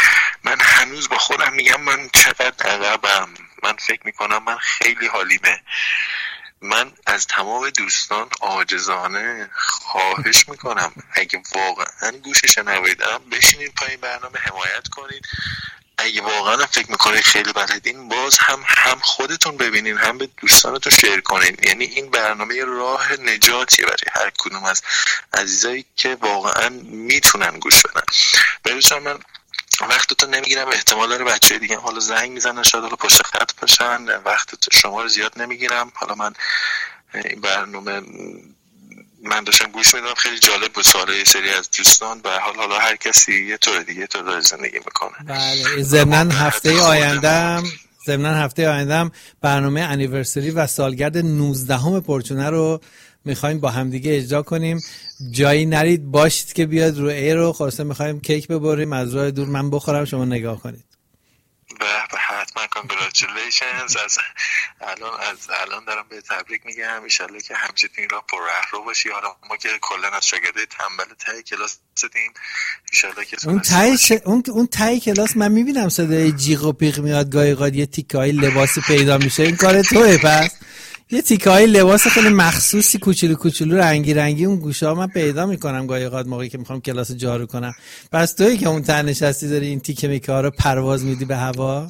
من هنوز با خودم میگم من چقدر عقبم. من فکر میکنم من خیلی حالیمه. من از تمام دوستان عاجزانه خواهش میکنم اگه واقعا گوش شنویدم بشینید پای برنامه حمایت کنید. اگه واقعا فکر میکنید خیلی بلدین باز هم خودتون ببینین هم به دوستانتون شیر کنین. یعنی این برنامه راه نجاتیه برای هر کدوم از عزیزایی که واقعا میتونن گوش بدن. ببینید من وقتتون نمیگیرم، احتمال داره بچه دیگه حالا زنگ میزنن شاید حالا پشت خط باشن، وقت شما رو زیاد نمیگیرم. حالا من این برنامه من داشتم گوش میدم، خیلی جالب بود سوالای یه سری از دوستان. به حالا هر کسی یه طور دیگه داره زندگی میکنه. بله ضمن هفته آیندهم برنامه انیورسری و سالگرد 19 پرچونه رو میخوایم با همدیگه اجرا کنیم. جایی نرید باشید که بیاد رو ایر رو خلاصه میخوایم کیک ببریم از راه دور، من بخورم شما نگاه کنید. به حتما کانگرچولیشنز. از الان دارم به تبریک میگم. ان شاءالله که همیشه این راه پر رهرو باشی. حالا ما که کلا از شاگردای تنبل ته کلاس هستیم، ان شاءالله که اون ته کلاس من میبینم صدای جیغ و پیغ میاد، گاهی قاد یه تیکای لباسی پیدا میشه. این کار توئه؟ پس یه تیکای لباس خیلی مخصوصی کوچولو رنگی اون گوشه‌ها من پیدا میکنم گاهی اوقات موقعی که میخوام کلاس جارو کنم. پس تویی که اون تن نشستی داری این تیکه میکا رو پرواز میدی به هوا.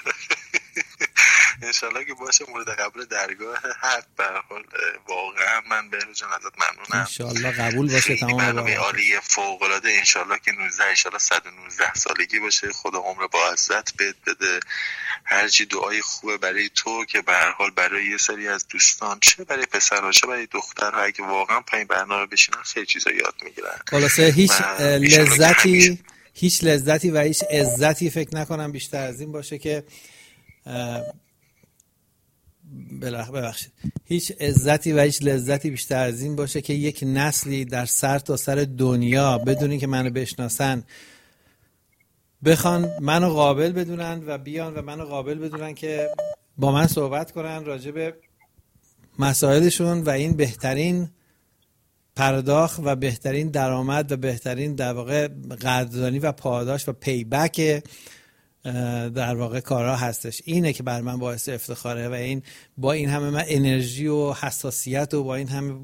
انشالله که باشه مورد قبول درگاه حق. به هر حال واقعا من بهروز جان ازت ممنونم. انشالله قبول باشه تمام. برنامه عالی فوق العاده. انشالله که 19 انشالله 119 سالگی باشه. خدا عمر با عزت بده. هرچی دعای خوبه برای تو که به هر حال برای یه سری از دوستان، چه برای پسرها چه برای دخترها، اگه واقعا پایین برنامه بشینن خیلی چیزا یاد میگیرن. خلاصه هیچ لذتی و هیچ عزتی فکر نکنم بیشتر از این باشه که ببخشید هیچ عزتی و هیچ لذتی بیشتر از این باشه که یک نسلی در سر تا سر دنیا بدون اینکه منو بشناسن بخوان منو قابل بدونن و بیان و منو قابل بدونن که با من صحبت کنن راجع به مسائلشون و این بهترین پرداخت و بهترین درآمد و بهترین در واقع قدردانی و پاداش و پیبک در واقع کارها هستش. اینه که بر من باعث افتخاره و این با این همه من انرژی و حساسیت و با این همه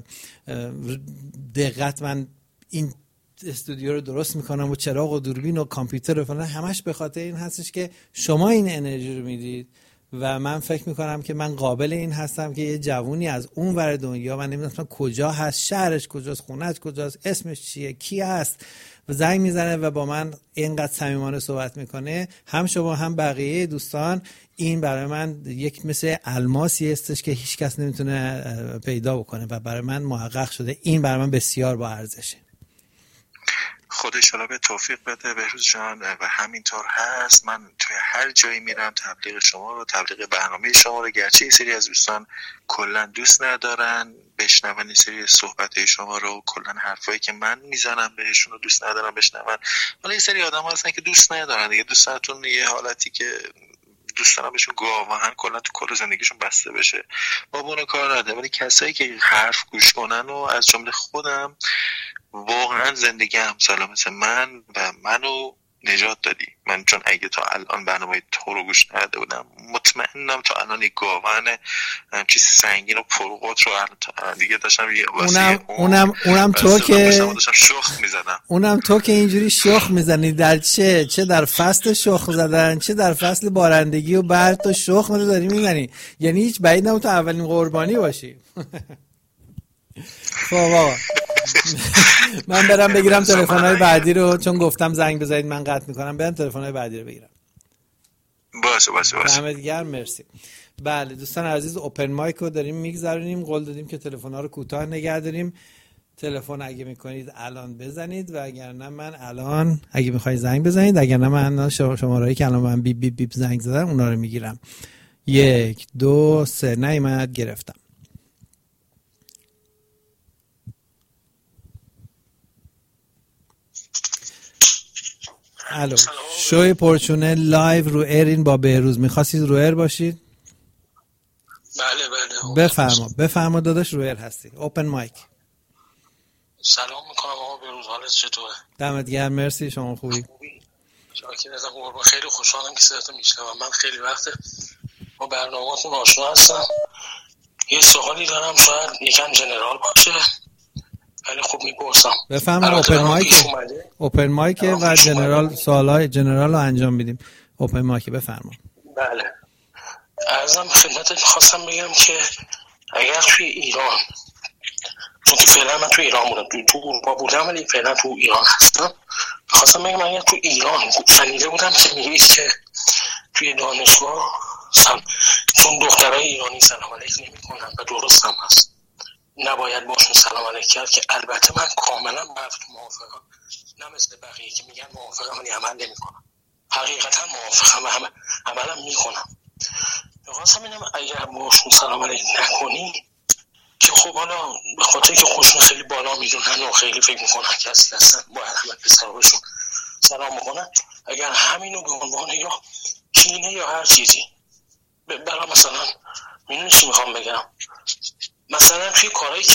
دقت من این استودیو رو درست میکنم و چراغ و دوربین و کامپیوتر و فلان، همش به خاطر این هستش که شما این انرژی رو میدید و من فکر میکنم که من قابل این هستم که یه جوونی از اون ور دنیا، من نمیدونم کجا هست، شهرش کجاست، خونه‌اش کجاست، اسمش چیه، کی هست، و زنگ میزنه و با من اینقدر صمیمانه صحبت میکنه. هم شما هم بقیه دوستان، این برای من یک مثل الماسی هستش که هیچ کس نمیتونه پیدا بکنه و برای من محقق شده. این برای من بسیار با ارزشه. خودش حالا به توفیق بده بهروز جان و همینطور هست. من توی هر جایی میرم تبلیغ شما رو، تبلیغ برنامه شما رو، گرچه یه سری از دوستان کلا دوست ندارن بشنون این سری صحبت‌های شما رو، کلا حرفایی که من میزنم بهشون رو دوست ندارن بشنون، ولی یه سری آدم هستن که دوست ندارن دیگه. دوستاتون یه حالتی که دوست دارن بهشون گاهن کلا تو کل زندگیشون بسته بشه، با اون کار نداره. ولی کسایی که حرف گوش کنن و از جمله خودم واقعا زندگی همسالا مثل من و منو نجات دادی. من چون اگه تا الان برنامه تو رو گوش نداده بودم مطمئنم تا الان یک گاون چیز سنگین و پرقدر رو دیگه داشتم اونم تو که شخ میزدم. اونم تو که اینجوری شخ میزنی در چه در فصل شخ زدن، چه در فصل بارندگی و برد تو شخ رو داری میزنی. یعنی هیچ بعید نبود تو اولین قربانی باشی. خب من برم بگیرم تلفن‌های بعدی رو، چون گفتم زنگ بزنید من قطع میکنم. برم تلفن‌های بعدی رو بگیرم. باشه. دمت گرم، مرسی. بله دوستان عزیز، اوپن مایک رو داریم میگذرونیم. قول دادیم که تلفن‌ها رو کوتاه نگه داریم. تلفن اگه میکنید الان بزنید و اگر نه من الان اگه میخواید زنگ بزنید، اگر نه من شمارهایی که الان من بیپ بیپ بیپ زنگ زدم اونا رو میگیرم. 1 2 3 نیامد، گرفتم. الو، شوی پرچونه لایو رو ایرین با بهروز. میخواستید رو ایر باشید؟ بله. بفرما داداش، رو ایر هستی. اوپن مایک. سلام میکنم آقا بهروز، حالت چطوره؟ دمت گرم، مرسی. شما خوبی؟ شاکرتم قربان، خیلی خوشحالم که صداتو میشنوم. من خیلی وقت با برنامه‌تون آشنا هستم. یه سوالی دارم، شاید یکم جنرال باشه ولی خوب میپرسم. بفهمم. اوپن مایک و جنرال، سوالای جنرال رو انجام میدیم. اوپن مایک بفرمایید. بله، عرضم خدمتت خواستم بگم که اگر توی ایران، چون که فعلا من توی ایران بودم، تو اروپا بودم ولی فعلا تو ایران هستم، خواستم بگم اگر تو ایران شنیده بودم که میگید که توی دانشگاه چون دخترای ایرانی سلام علیک نمی‌کنن و درست هم هست، نباید باشون سلام علیک کرد، که البته من کاملا موافقم، نه مثل بقیه که میگن موافقم ولی عمل نمی‌کنم. حقیقتا موافقم و عملم میکنم. میخواستم ببینم اگر باشون سلام علیک نکنی که خب حالا به خاطر که خودشون خیلی بالا میدونن و خیلی فکر میکنن که اصلا باید همه پسرهاشون سلام میکنن، اگر همینو به عنوان یا کینه یا هر چیزی برای مثلا میدونی چی میخوام بگم، مثلا توی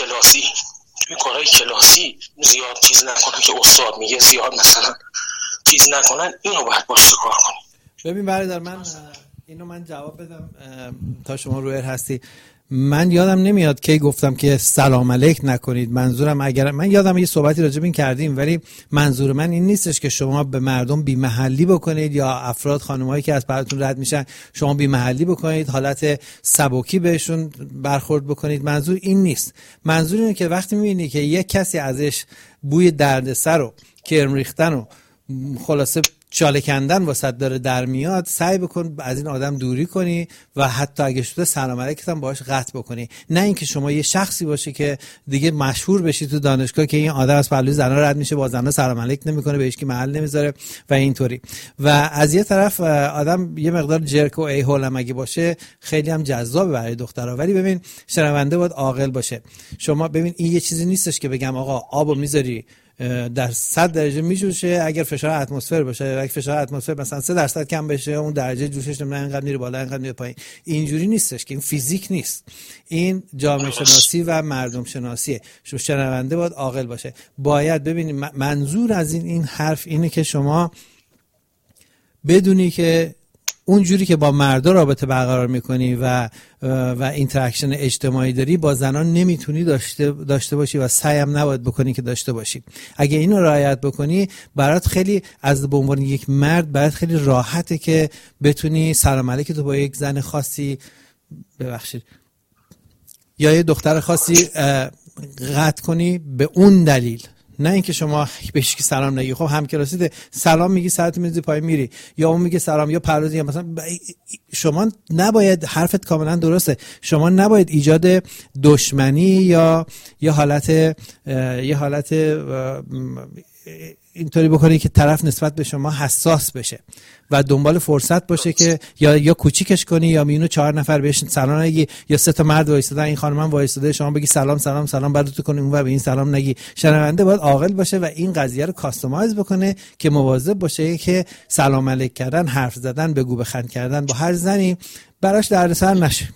کارهای کلاسی زیاد چیز نکنن که استاد میگه زیاد مثلا چیز نکنن، اینو باید باشه کار کنیم. ببین برادر، من جواب بدم تا شما رویر هستی. من یادم نمیاد کی گفتم که سلام علیک نکنید. منظورم، اگر من یادم یه صحبتی راجع به این کردیم، ولی منظور من این نیستش که شما به مردم بی محلی بکنید یا افراد خانمایی که از پرتون رد میشن شما بی محلی بکنید، حالت سبکی بهشون برخورد بکنید. منظور این نیست. منظور اینه که وقتی میبینی که یک کسی ازش بوی دردسر و کرم ریختن و خلاصه چاله کندن واسه داره در میاد، سعی بکن از این آدم دوری کنی و حتی اگه شده سلام علیکم هم باهاش قطع بکنی. نه اینکه شما یه شخصی باشی که دیگه مشهور بشی تو دانشگاه که این آدم از پهلوی زنا رد میشه، با زنا سلام علیک نمیکنه، بهش کی محل نمیذاره و اینطوری. و از یه طرف آدم یه مقدار جرک و ای هول هم اگه باشه خیلی هم جذابه برای دخترها. ولی ببین، شنونده باید عاقل باشه. شما ببین، این یه چیزی نیستش که بگم آقا آبو میذاری در 100 درجه میجوشه، اگر فشار اتمسفر باشه، اگه فشار اتمسفر مثلا 3% کم بشه اون درجه جوشش نمیره، انقدر میره بالا انقدر میره پایین. اینجوری نیستش که این فیزیک نیست، این جامعه شناسی و مردم شناسیه. شنونده باید عاقل باشه. باید ببینید منظور از این حرف اینه که شما بدونی که اونجوری که با مردا رابطه برقرار میکنی و اینتراکشن اجتماعی داری، با زنان نمیتونی داشته باشی و سعی هم نباید بکنی که داشته باشی. اگه اینو رعایت بکنی، برات خیلی از به عنوان یک مرد برات خیلی راحته که بتونی سلام علیک تو با یک زن خاصی، ببخشید، یا یه دختر خاصی قطع کنی به اون دلیل، نه اینکه شما بهش کی سلام نگی. خب همکلاسیت سلام میگی، ساعت میذاری پای میری، یا اون میگه سلام، یا پرودی، یا مثلا شما نباید، حرفت کاملا درسته، شما نباید ایجاد دشمنی یا یه حالت اینطوری بکنی که طرف نسبت به شما حساس بشه و دنبال فرصت باشه که یا کوچیکش کنی یا مینو 4 نفر بهش سلام نگی، یا 3 تا مرد وایسادن، این خانم هم وایساده، شما بگی سلام سلام سلام، بعد تو کنی اونور به این سلام نگی. شنونده باید عاقل باشه و این قضیه رو کاستماایز بکنه که مواظب باشه که سلام علیک کردن، حرف زدن، بگو بخند کردن با هر زنی براش دردسر نشه.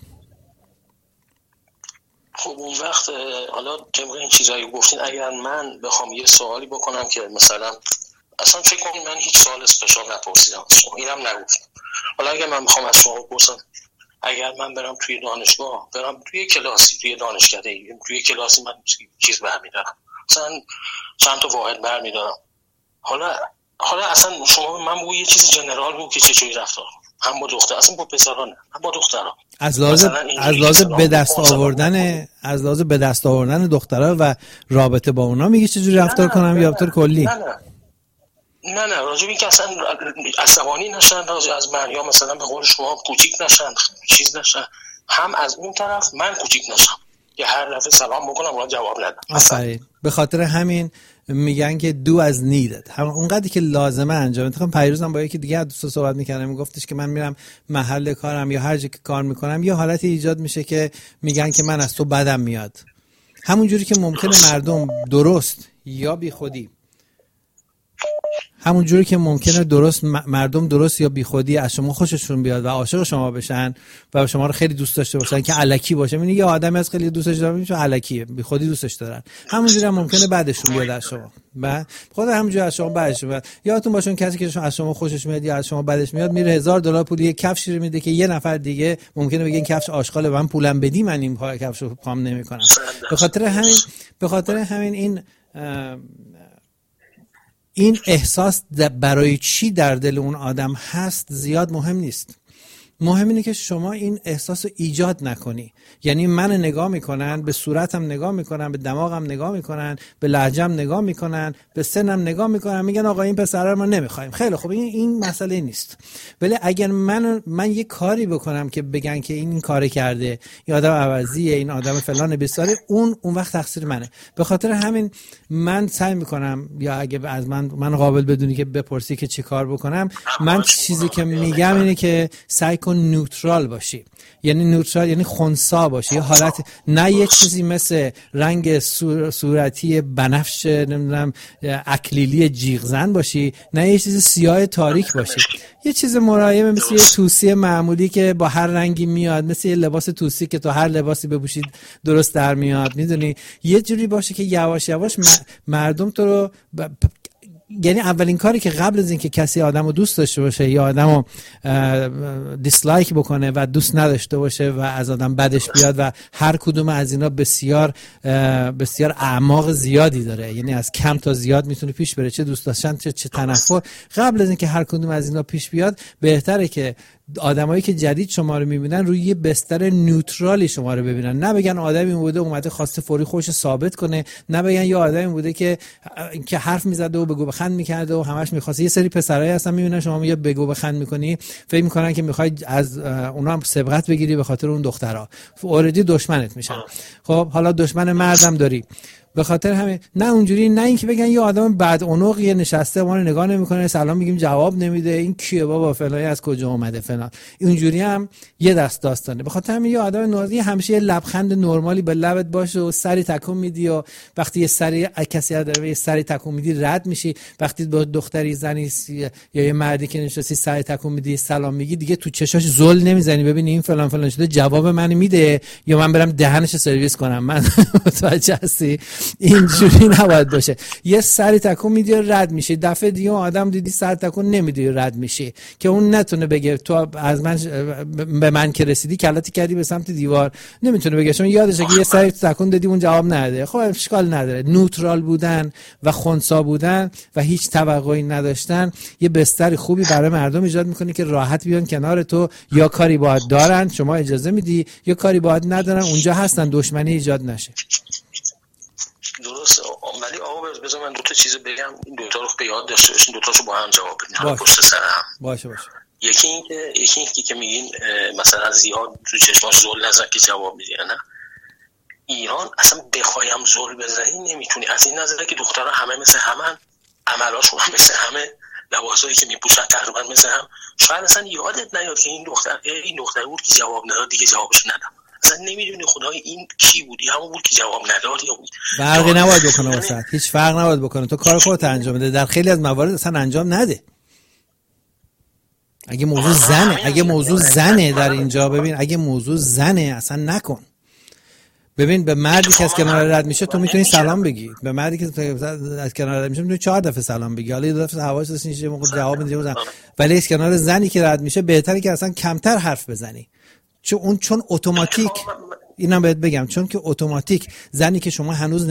خب اون وقت حالا طبق این چیزایی گفتین، اگر من بخوام یه سوالی بکنم که مثلا اصلا فکر کنم من هیچ سوال اسپشیال نپرسیدم از شما، اینم نگفتم، حالا اگر من بخوام از شما بپرسم، اگر من برم توی دانشگاه، برم توی کلاسی، توی دانشکده، توی کلاسی، من چیز برمیدارم، مثلا چند تا واحد برمیدارم، حالا اصلا شما من بگو یه چیز جنرال بگو که چجوری رفتار، هم با دختر، اصلا با پسرا نه، هم با دخترا، از لحاظ به دست آوردن دخترها و رابطه با اونا میگی چجوری رفتار کنم یا رفتار کلی؟ نه راجب این که اصلا عصبانی نشن از من، یا مثلا به قول شما کوچیک نشن، چیز نشن، هم از اون طرف من کوچیک نشم که هر دفعه سلام بکنم اونا جواب ندن. به خاطر همین میگن که دو از نیدد، هم اونقدری که لازمه انجام. اتفاقا پیروزم با یکی دیگه از دوستا صحبت میکردم، میگفتش که من میرم محل کارم یا هر جا که کار میکنم یه حالتی ایجاد میشه که میگن که من از تو بدم میاد. همون جوری که ممکنه مردم درست یا بی خودی همون جوری که ممکنه درست مردم درست یا بیخودی از شما خوششون بیاد و عاشق شما بشن و شما رو خیلی دوست داشته باشن که الکی باشه. میبینی یه آدمی از خیلی دوستش دارن میشه الکیه، بیخودی دوستش دارن. همونجوری هم ممکنه بعدشون بیاد از شما. بعد خود همونجوری از شما بعدش میاد. یادتون باشه کسی که از شما خوشش میاد یا از شما بعدش میاد میره $1000 پول یه کفش رو میده که یه نفر دیگه ممکنه بگه این کفش آشغاله، من پولم بدی من این کفش رو پام نمیکنم. به خاطر همین این احساس برای چی در دل اون آدم هست زیاد مهم نیست. مهم اینه که شما این احساس رو ایجاد نکنی. یعنی من نگاه میکنن، به صورتم نگاه میکنن، به دماغم نگاه میکنن، به لهجه‌م نگاه میکنن، به سنم نگاه میکنن، میگن آقا این پسر رو ما نمیخوایم. خیلی خوب، این مسئله نیست. ولی اگر من یه کاری بکنم که بگن که این کار کرده، این آدم عوضیه، این آدم فلان بساره، اون وقت تقصیر منه. به خاطر همین من سعی میکنم، یا اگه از من قابل بدونی که بپرسی که چی کار بکنم، من چیزی که میگم اینه که سعی کن نوترال باشی. یعنی نوترال یعنی خنثی باشی، یه حالت، نه یه چیزی مثل رنگ صورتی بنفش نمیدونم اکلیلی جیغزن باشی، نه یه چیز سیاه تاریک باشی، یه چیز ملایم مثل یه توسی معمولی که با هر رنگی میاد، مثل یه لباس توسی که تو هر لباسی بپوشید درست در میاد. میدونی یه جوری باشه که یواش یواش مردم تو رو یعنی اولین کاری که قبل از اینکه کسی آدمو دوست داشته باشه یا آدمو دیسلایک بکنه و دوست نداشته باشه و از آدم بدش بیاد، و هر کدوم از اینا بسیار بسیار اعماق زیادی داره، یعنی از کم تا زیاد میتونه پیش بره، چه دوست داشتن چه تنفر. قبل از اینکه هر کدوم از اینا پیش بیاد، بهتره که آدمایی که جدید شما رو میبینن روی یه بستر نوترالی شما رو ببینن، نه بگن آدمی بوده اومده خواسته فوری خودش ثابت کنه، نه بگن یه آدمی بوده که حرف میزده و بگو بخند میکرده و همش میخواسته. یه سری پسرایی هستن میبینن شما یه بگو بخند میکنی، فکر میکنن که میخوای از اونا هم سبقت بگیری به خاطر اون دخترها، اوردی دشمنت میشن. خب حالا دشمن مردم داری، به خاطر همین نه اونجوری، نه اینکه بگن یه آدم بدعنقیه نشسته ما رو نگاه نمیکنه، سلام میگیم جواب نمیده، این کیه بابا فلانی از کجا اومده فلان، اینجوری هم یه داستانه. به خاطر همین یه آدم نازی همیشه یه لبخند نرمالی به لبت باشه و سری تکون میدی، و وقتی یه سری کسی داره یه سری تکون میدی رد میشی، وقتی با دختری زنی یا یه مردی که نشستی سری تکون میدی سلام میگی، دیگه تو چشاش زل نمیزنی ببین این فلان فلان شده جواب منو میده یا من برم دهنش سرویس کنم. من متوجه هستی؟ اینجوری نباید باشه. یه سری تکون میدی رد میشه، دفعه دیگه آدم دیدی سر تکون نمیدی رد میشه که اون نتونه بگه تو از من به من که رسیدی کلاتی کردی به سمت دیوار، نمیتونه بگه چون یادشه که یه سری تکون دادی اون جواب نده. خب اشکال نداره. نوترال بودن و خنثی بودن و هیچ توقعی نداشتن یه بستر خوبی برای مردم ایجاد میکنه که راحت بیان کنار تو، یا کاری باهات دارن شما اجازه میدی یا کاری باهات ندارن اونجا هستن، دشمنی ایجاد نشه. درسته. ولی آقا بذار من دو تا چیز بگم، این دو تا رو به یاد داشته باشین، دو تاشو با هم جواب بدین پشت سر هم. باشه. یکی اینکه که میگین مثلا زیاد تو چشماش زل نزن که جواب میدی، نه ایران اصلا بخوایم زل بزنی نمیتونی، از این نظره که دخترها همه مثل همن، عملاشون هم مثل همه، لباسایی که میپوشن تقریبا مثل هم. شاید اصلا یادت نیاد که این دختر بود که جواب نداد دیگه جوابش ندم، اصلا نمیدونی خدای این کی بودی، همون بود که جواب نداد یا بود. فرقی نباید بکنه واسه، هیچ فرق نباید بکنه، تو کار خودت انجام بده. در خیلی از موارد اصلا انجام نده. اگه موضوع زنه در اینجا، ببین اگه موضوع زنه اصلا نکن. ببین به مردی که از کنار رد میشه تو میتونی سلام بگی، به مردی که از کنار رد میشه میتونی 4 دفعه سلام بگی، حالا 2 دفعه حواسش نیست موقع جواب میدی، ولی از کنار زنی که رد میشه بهتره که اصلا کمتر حرف بزنی، چون اتوماتیک، اینم بهت بگم، چون که اتوماتیک زنی که شما هنوز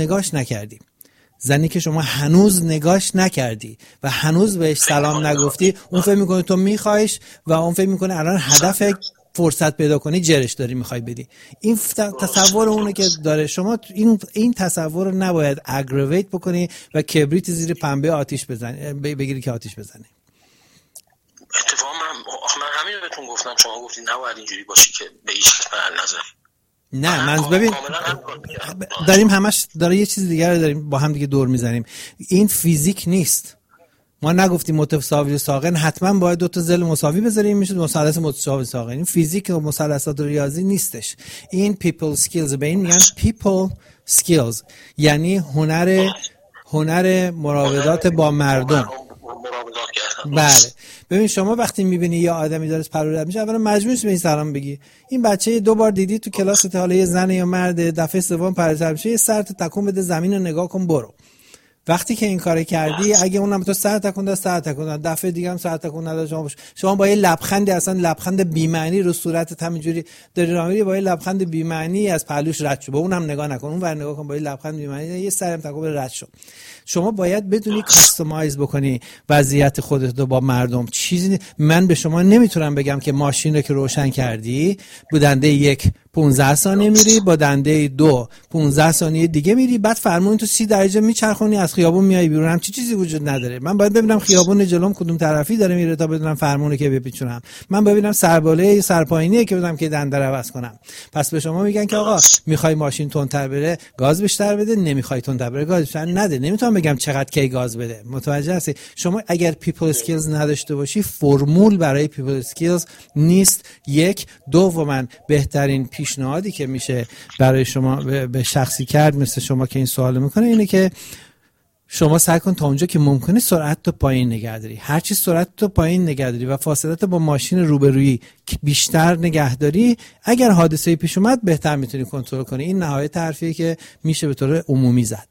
نگاش نکردی و هنوز بهش سلام نگفتی، اون فکر میکنه تو میخوایش و اون فکر میکنه الان هدف فرصت پیدا کنی جرش داری میخوای بدی. این تصور اونه که داره. شما این تصور رو نباید اگرویت بکنی و کبریت زیر پنبه آتیش بزنی، بگیری که آتیش بزنی. اتفاقا من همین رو بهتون گفتم، شما گفتید نباید اینجوری باشی که به هیچ کس نظر. نه من ببین داریم همش داره یه چیز دیگه رو داریم با هم دیگه دور میزنیم. این فیزیک نیست. ما نگفتیم متساوی ساقن حتما باید 2 تا ضلع مساوی بذاریم میشه مثلث متساوی ساقن. این فیزیک و مثلثات ریاضی نیستش. این people skills، به این میگن people skills، یعنی هنر مراودات با مردم. مراودات کردم. بله ببین شما وقتی میبینی یه آدمی داره پرو رد میشه اولا مجبور نیستی به این سلام بگی. این بچه 2 بار دیدی تو کلاست، حالا یه زن یا مرد، دفعه سوم پرو رد میشه، یه سر تکون بده زمین رو نگاه کن برو. وقتی که این کارو کردی اگه اونم تو سر تکون داد دفعه دیگه هم سر تکون نداد، شما با یه لبخندی، اصلا لبخند بی معنی رو صورتت همینجوری داری راه میری، با یه لبخند بی معنی از پهلوش رد شو، با اونم نگاه نکن، اون ور نگاه کن، با یه لبخند بی معنی یه سرم تکون بده رد شو. شما باید بدونی کاستمایز بکنی وضعیت خودت رو با مردم. چیزی من به شما نمیتونم بگم که ماشین رو که روشن کردی بودنده 1 15 ثانیه میری، با دنده 2 15 ثانیه دیگه میری، بعد فرمون تو 30 درجه میچرخونی از خیابون میای بیرون. هم چیزی وجود نداره. من باید ببینم خیابون جلوم کدوم طرفی داره میره تا بدونم فرمونه که بپیچونم. من ببینم سرباله سرپایینیه که بدونم که دنده رو عوض کنم. پس به شما میگن که آقا میخوای ماشین تندتر بره گاز بیشتر بده، نمیخوای تندتر بره گاز بیشتر نده. نمیتونم بگم چقدر کی گاز بده. متوجه هستی؟ شما اگر پیپل اسکیلز نداشته باشی فرمول برای پیپل اسکیلز نیست. 1 دوما بهترین پیشنهادی که میشه برای شما به شخصی کرد مثل شما که این سوال میکنه اینه که شما سعی کن تا اونجا که ممکنه سرعت تو پایین نگه داری. هر چی سرعت تو پایین نگه داری و فاصله با ماشین روبرویی بیشتر نگه داری، اگر حادثه‌ای پیش اومد بهتر میتونی کنترل کنی. این نهایت حرفیه که میشه به طور عمومی زد.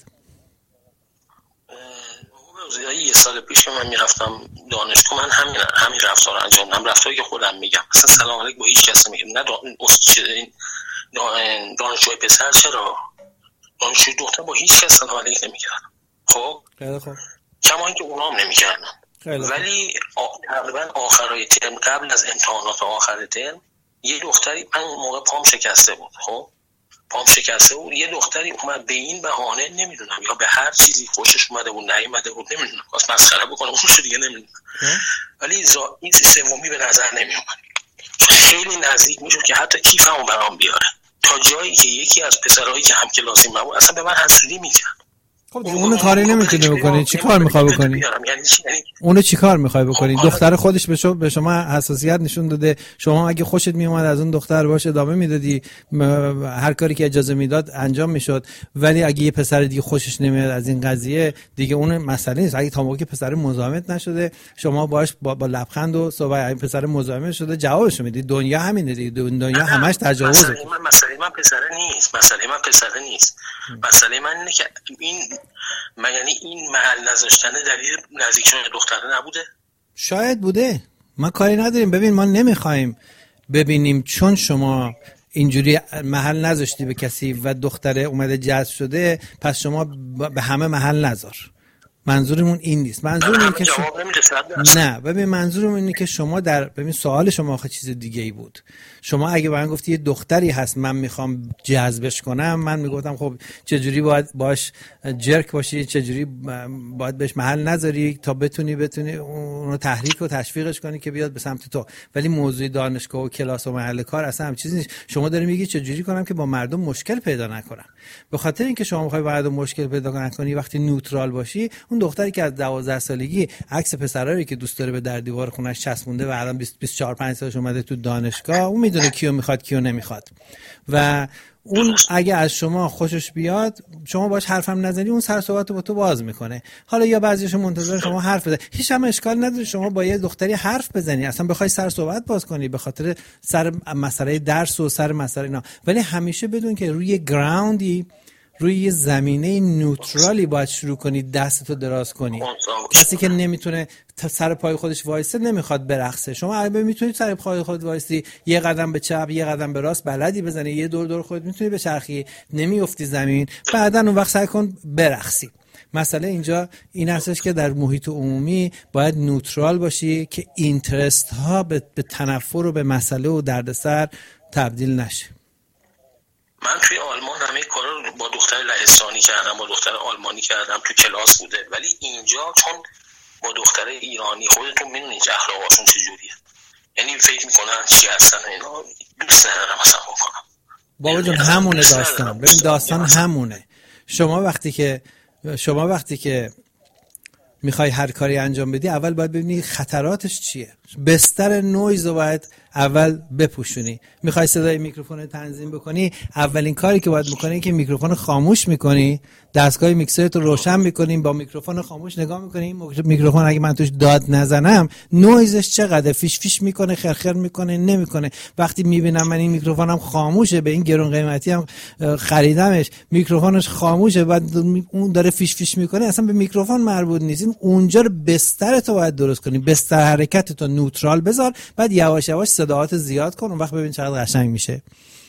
یه سال پیش من میرفتم دانشگاه، من همین رفتار انجام دادم، رفتاری که خودم میگم. اصلا سلام علیک با هیچ کس نمیگم، نه دانشجوی پسر چرا، دانشجوی دختر با هیچ کس سلام علیک نمیکردم. خب کما اینکه اونام نمیکردم. ولی تقریبا آخرای ترم قبل از امتحانات آخر ترم یه دختری، من اون موقع پام شکسته بود، خب پام شکسته بود، یه دختری اومد به این بهانه نمیدونم یا به هر چیزی خوشش اومده بود نیومده بود نمیدونم واسه مسخره بکنه اونشو دیگه نمیدونم، ولی این سومی به نظر نمیومد. خیلی نزدیک میشد که حتی کیفمو برام بیاره، تا جایی که یکی از پسرایی که همکلاسیم بود اصلا به من حسودی میکرد. خب اونو کاری نمیتونی بکنی، چی کار میخوای بکنی؟ اونو چی کار میخوای بکنی؟ دختر خودش به شما حساسیت نشون داده، شما اگه خوشت میومد از اون دختر باشه ادامه میدادی، هر کاری که اجازه میداد انجام میشد. ولی اگه یه پسر دیگه خوشش نمیاد از این قضیه دیگه اون مسئله نیست. اگه تا موقعی که پسر مزاحمت نشده شما باش با لبخند و صحبت، این پسر مزاحم شده جوابشو میدی. دنیا همینه دیگه، دنیا همش تجاوزه. مسئله من پسره نیست. مسئله من اینه که این محل نذاشتن دلیل نزدیک شدن دختره نبوده؟ شاید بوده، ما کاری نداریم. ببین ما نمیخوایم ببینیم چون شما اینجوری محل نذاشتی به کسی و دختره اومده جذب شده پس شما به همه محل نذار. منظورمون این نیست. منظورم اینه که نه، ببین منظورم اینه که شما ببین سوال شما آخه چیز دیگه ای بود. شما اگه من گفتی یه دختری هست من میخوام جذبش کنم، من میگفتم خب چجوری باید باش جرک باشی، چجوری باید بهش محل نذاری تا بتونی اونو تحریک و تشویقش کنی که بیاد به سمت تو. ولی موضوع دانشگاه و کلاس و محل کار اصلا هم چیزی نیست. شما داری میگی چجوری کنم که با مردم مشکل پیدا نکنم. به خاطر اینکه شما میخوای با مردم مشکل پیدا نکنی وقتی نوترال باشی، اون دختری که از 12 سالگی عکس پسرایی که دوست داره به در دیوار خونش چسبونده و الان 24 5 سالش اومده تو دانشگاه، اون میدونه کیو میخواد کیو نمیخواد و اون اگه از شما خوشش بیاد شما باش حرفم نزنی اون سر صحبتو با تو باز میکنه. حالا یا بعضیش منتظر شما حرف بزنه، هیچ هم اشکال نداره شما با یه دختری حرف بزنی، اصلا بخوای سر صحبت باز کنی به خاطر سر مسئله درس و سر مسئله اینا، ولی همیشه بدون که روی گراوندی، روی یه زمینه نوترالی باید شروع کنی دستتو دراز کنی. کسی که نمیتونه سر پای خودش وایسه نمیخواد برقصه. شما اگه میتونید سر پای خودت وایسی، یه قدم به چپ یه قدم به راست بلدی بزنی، یه دور خودت میتونی بچرخی، نمیافتی زمین، بعدن اون وقت سعی کن برقصی. مسئله اینجا این هستش که در محیط عمومی باید نوترال باشی که اینترست ها به تنفر و به مسئله و دردسر تبدیل نشه. من توی آلمان همه کارا رو با دختر لهستانی کردم، با دختر آلمانی کردم، تو کلاس بوده. ولی اینجا چون با دختر ایرانی خودتون میدونید اخلاقشون چجوریه، یعنی فکر میکنن چی هستن اینا، دوست ندارم اصلا بکنم. بابا جون همونه داستان. ببین داستان همونه. شما وقتی که میخوای هر کاری انجام بدی اول باید ببینی خطراتش چیه. بستر نویز رو باید اول بپوشونی. میخوای صدای میکروفون رو تنظیم بکنی، اولین کاری که باید بکنی که میکروفون خاموش میکنی، دستگاه میکسرت رو روشن میکنیم، با میکروفون خاموش نگاه میکنیم. میکروفون اگه من توش داد نزنم نویزش چقدر فیش فیش میکنه، خرخر میکنه، نمیکنه. وقتی میبینم من این میکروفونم خاموشه، به این گرون قیمتی هم خریدمش، میکروفونش خاموشه بعد اون داره فیش فیش میکنه، اصلا به میکروفون مربوط نیست. اونجا رو بستر تو باید درست کنی، بستر حرکت تو نوترال بذار، بعد یواش یواش صداات زیاد کن، اون وقت ببین چقدر قشنگ میشه.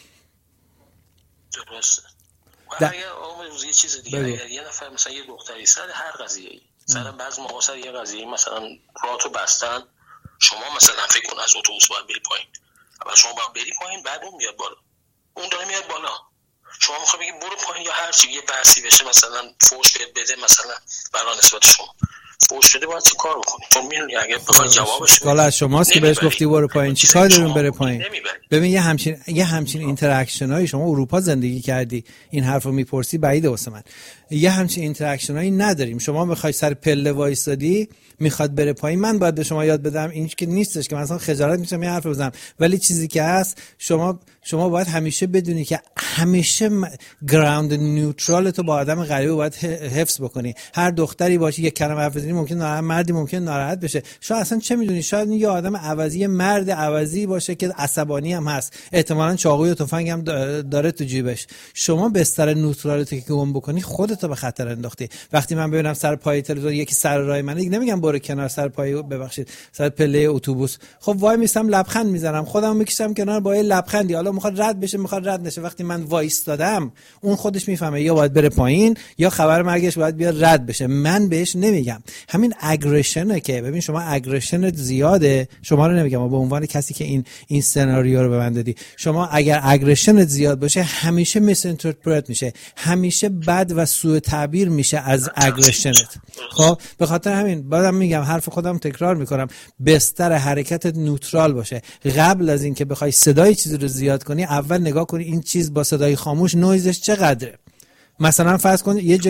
درسته. اگر یه چیز دیگه، اگر یه نفر مثلا یه دختری سر هر قضیه‌ای، سر بعضی موقع سر یه قضیه مثلا راتو بستن، شما مثلا فکر کن از اتوبوس باید بری پایین، اول شما باید بری پایین، بعد اون میاد بالا، اون داره میاد بالا، شما میخوای بگی برو پایین یا هر چی، یه بحثی بشه مثلا فوش بده، مثلا برای نسبت شما فوش بده، باید چی کار بکنی؟ چون میدونی اگه بخوای جوابش بدی از شماست که بهش گفتی برو پایین، چی کار داریم بره پایین؟ ببین یه همچین اینتراکشن هایی، شما اروپا زندگی کردی این حرفو میپرسی، بعیده واسه من. یه همچین اینتراکشن هایی نداریم. شما میخوای سر پله وایسادی میخواد بره پایین، من باید به شما یاد بدم؟ این که نیستش که مثلا خجالت میشم یه حرف بزنم، ولی چیزی که هست شما باید همیشه بدونی که همیشه گراوند نیوترال تو با آدم غریبه باید حفظ بکنی. هر دختری باشه یک کلمه حرف بزنی ممکن ناراحت، مردی ممکن ناراحت بشه. شاید اصلا چه میدونی، شاید یه آدم عوضی، مرد عوضی باشه که عصبانی هم هست، احتمالاً چاقوی و تفنگ هم داره تو جیبش. شما بستر نیوترالت که گم بکنی خودت رو به خطر انداختی. وقتی من ببینم سر پای تلویزیون یکی سر راه منه، نمیگم برو کنار سر پای، ببخشید، سر پله اتوبوس، خب وای میستم لبخند میزنم، خودم میکشم کنار با یه لبخندی، حالا میخواد رد بشه میخواد رد نشه. وقتی من وایستادم اون خودش میفهمه یا باید بره پایین یا خبر مرگش باید بیاد رد بشه، من بهش نمیگم. همین اگریشنه که ببین شما اگریشنت زیاده، شما رو نمیگم به عنوان کسی که این سناریو رو به من دادی، شما اگر اگریشنت زیاد باشه همیشه میس اینترپرت میشه، همیشه بد و سوء تعبیر میشه از اگریشنت. خب به خاطر همین بعدم میگم، حرف خودم تکرار میکنم، بستر حرکتت نوترال باشه. قبل از این که بخوای صدای چیزی رو زیاد کنی، اول نگاه کنی این چیز با صدای خاموش نویزش چقدره. مثلا فرض کن یه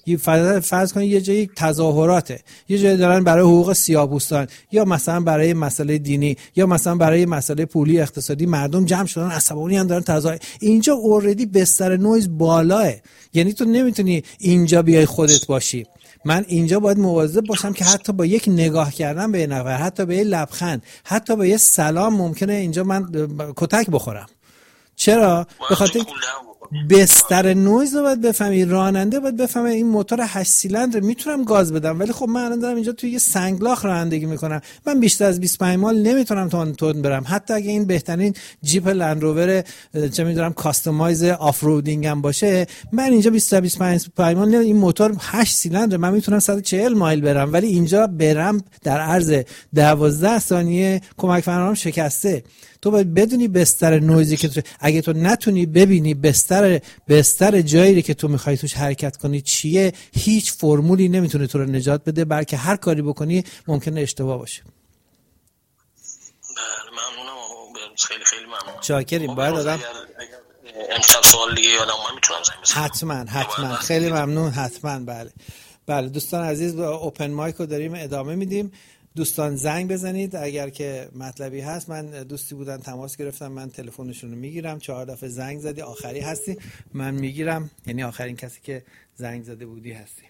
جایی تظاهراته، یه جایی دارن برای حقوق سیاه‌پوستان، یا مثلا برای مسئله دینی، یا مثلا برای مسئله پولی اقتصادی مردم جمع شدن، عصبانی هم دارن تظاهر، اینجا اوردی بستر نویز بالاه، یعنی تو نمیتونی اینجا بیای خودت باشی. من اینجا باید مواظب باشم که حتی با یک نگاه کردن به نفر، حتی به یه لبخند، حتی به یه سلام ممکنه اینجا من کتک بخورم. چرا؟ به خاطر بستر نویز رو باید بفهمی، راننده باید بفهمه این موتور 8 سیلندر میتونم گاز بدم، ولی خب من الان دارم اینجا توی یه سنگلاخ رانندگی میکنم، من بیشتر از 25 مایل نمیتونم تون برم، حتی اگه این بهترین جیپ لندروور چه میدونم کاستومایز آف رودینگ هم باشه، من اینجا 25 مایل این موتور 8 سیلندر من میتونم 140 مایل برم، ولی اینجا برم در عرض 12 ثانیه کمک فرمانم شکسته. تو باید بدونی بستر نویزی که اگه تو نتونی ببینی بستر جایی که تو میخوای توش حرکت کنی چیه، هیچ فرمولی نمیتونه تو رو نجات بده، بلکه هر کاری بکنی ممکنه اشتباه باشه. ممنونم، خیلی خیلی ممنونم. شاکریم. باید آدم امشب سوال دیگه یادم من میتونم زنگ بزنم. حتما خیلی ممنون. حتما. بله دوستان عزیز، اوپن مایک رو داریم ادامه میدیم. دوستان زنگ بزنید اگر که مطلبی هست. من دوستی بودن تماس گرفتم، من تلفنشون رو میگیرم. 4 دفعه زنگ زدی، آخری هستی، من میگیرم، یعنی آخرین کسی که زنگ زده بودی هستی.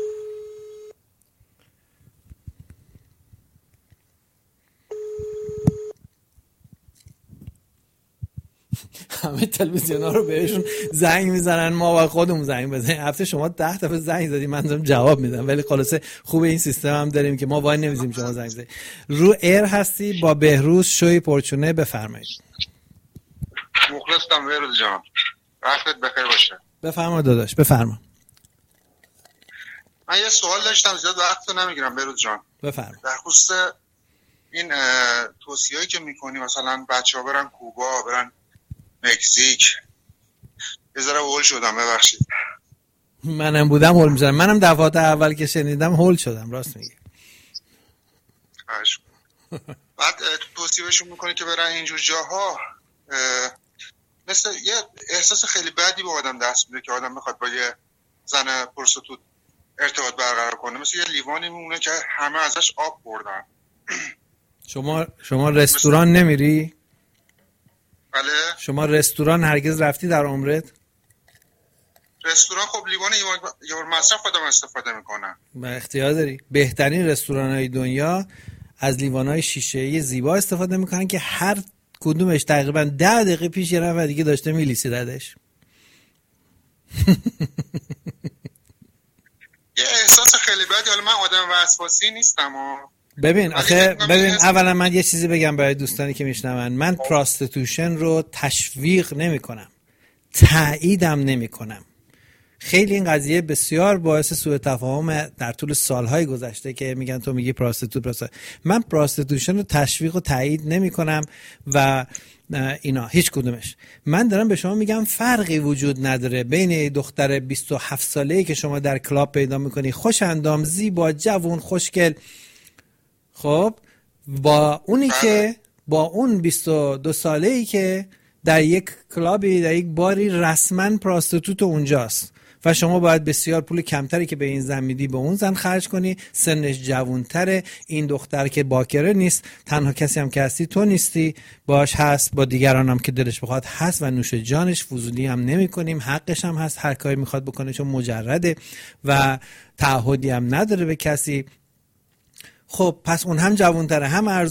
همه تلویزیونا رو بهشون زنگ میزنن، ما با خودمون زنگ بزنیم. هفته شما 10 دفعه زنگ زدی، من دارم جواب میدم، ولی خلاصه خوب این سیستم هم داریم که ما وای نمیزیم شما زنگ زدید. رو ایر هستی با بهروز شوی پرچونه، بفرمایید. مخلصم بهروز جان، وقتت بخیر باشه. بفرما داداش، بفرما. من یه سوال داشتم، زیاد وقت رو نمیگیرم بهروز جان. بفرما. در خصوص این توصیه‌ای که میکنی مثلا بچه‌ها برن کوبا، برن مکزیک، یه ذره هول شدم، ببخشید. منم بودم هول میشدم، منم دفعات اول که شنیدم هول شدم، راست میگی. بعد توصیهشون میکنی که برن اینجور جاها، مثل یه احساس خیلی بدی به آدم دست میده که آدم میخواد با یه زن پرستوت ارتباط برقرار کنه، مثل یه لیوانی میمونه که همه ازش آب بردن. شما رستوران نمیری؟ بله. شما رستوران هرگز رفتی در عمرت؟ رستوران خب لیوان یه مصرف خودم استفاده میکنن. با اختیار داری. بهترین رستوران‌های دنیا از لیوان‌های شیشه‌ای زیبا استفاده میکنن که هر کدومش تقریبا 10 دقیقه پیش یه نفر دیگه داشته میلیسیدش. یه احساس خیلی بدی. حالا من آدم وسواسی نیستم ببین اولا من یه چیزی بگم برای دوستانی که میشنون. من پراستیتوشن رو تشویق نمی‌کنم، تاییدم نمی‌کنم. خیلی این قضیه بسیار باعث سوء تفاهم در طول سالهای گذشته که میگن تو میگی پراستیتوت. من پراستیتوشن رو تشویق و تایید نمی‌کنم و اینا هیچ کدومش. من دارم به شما میگم فرقی وجود نداره بین دختر 27 ساله‌ای که شما در کلاب پیدا می‌کنی، خوش اندام، زیبا، جوان، خوشگل، خب با اونی که با اون 22 ساله‌ای که در یک کلابی، در یک باری رسما پراستیتوت اونجاست و شما باید بسیار پول کمتری که به این زن میدی به اون زن خرج کنی. سنش جوانتره. این دختر که باکره نیست، تنها کسی هم که هستی تو نیستی، باش هست، با دیگران هم که دلش بخواد هست و نوش جانش. فضولی هم نمی کنیم، حقش هم هست هر کاری میخواد بکنه چون مجرده و تعهدی هم نداره به کسی. خب پس اون هم جوانتره، هم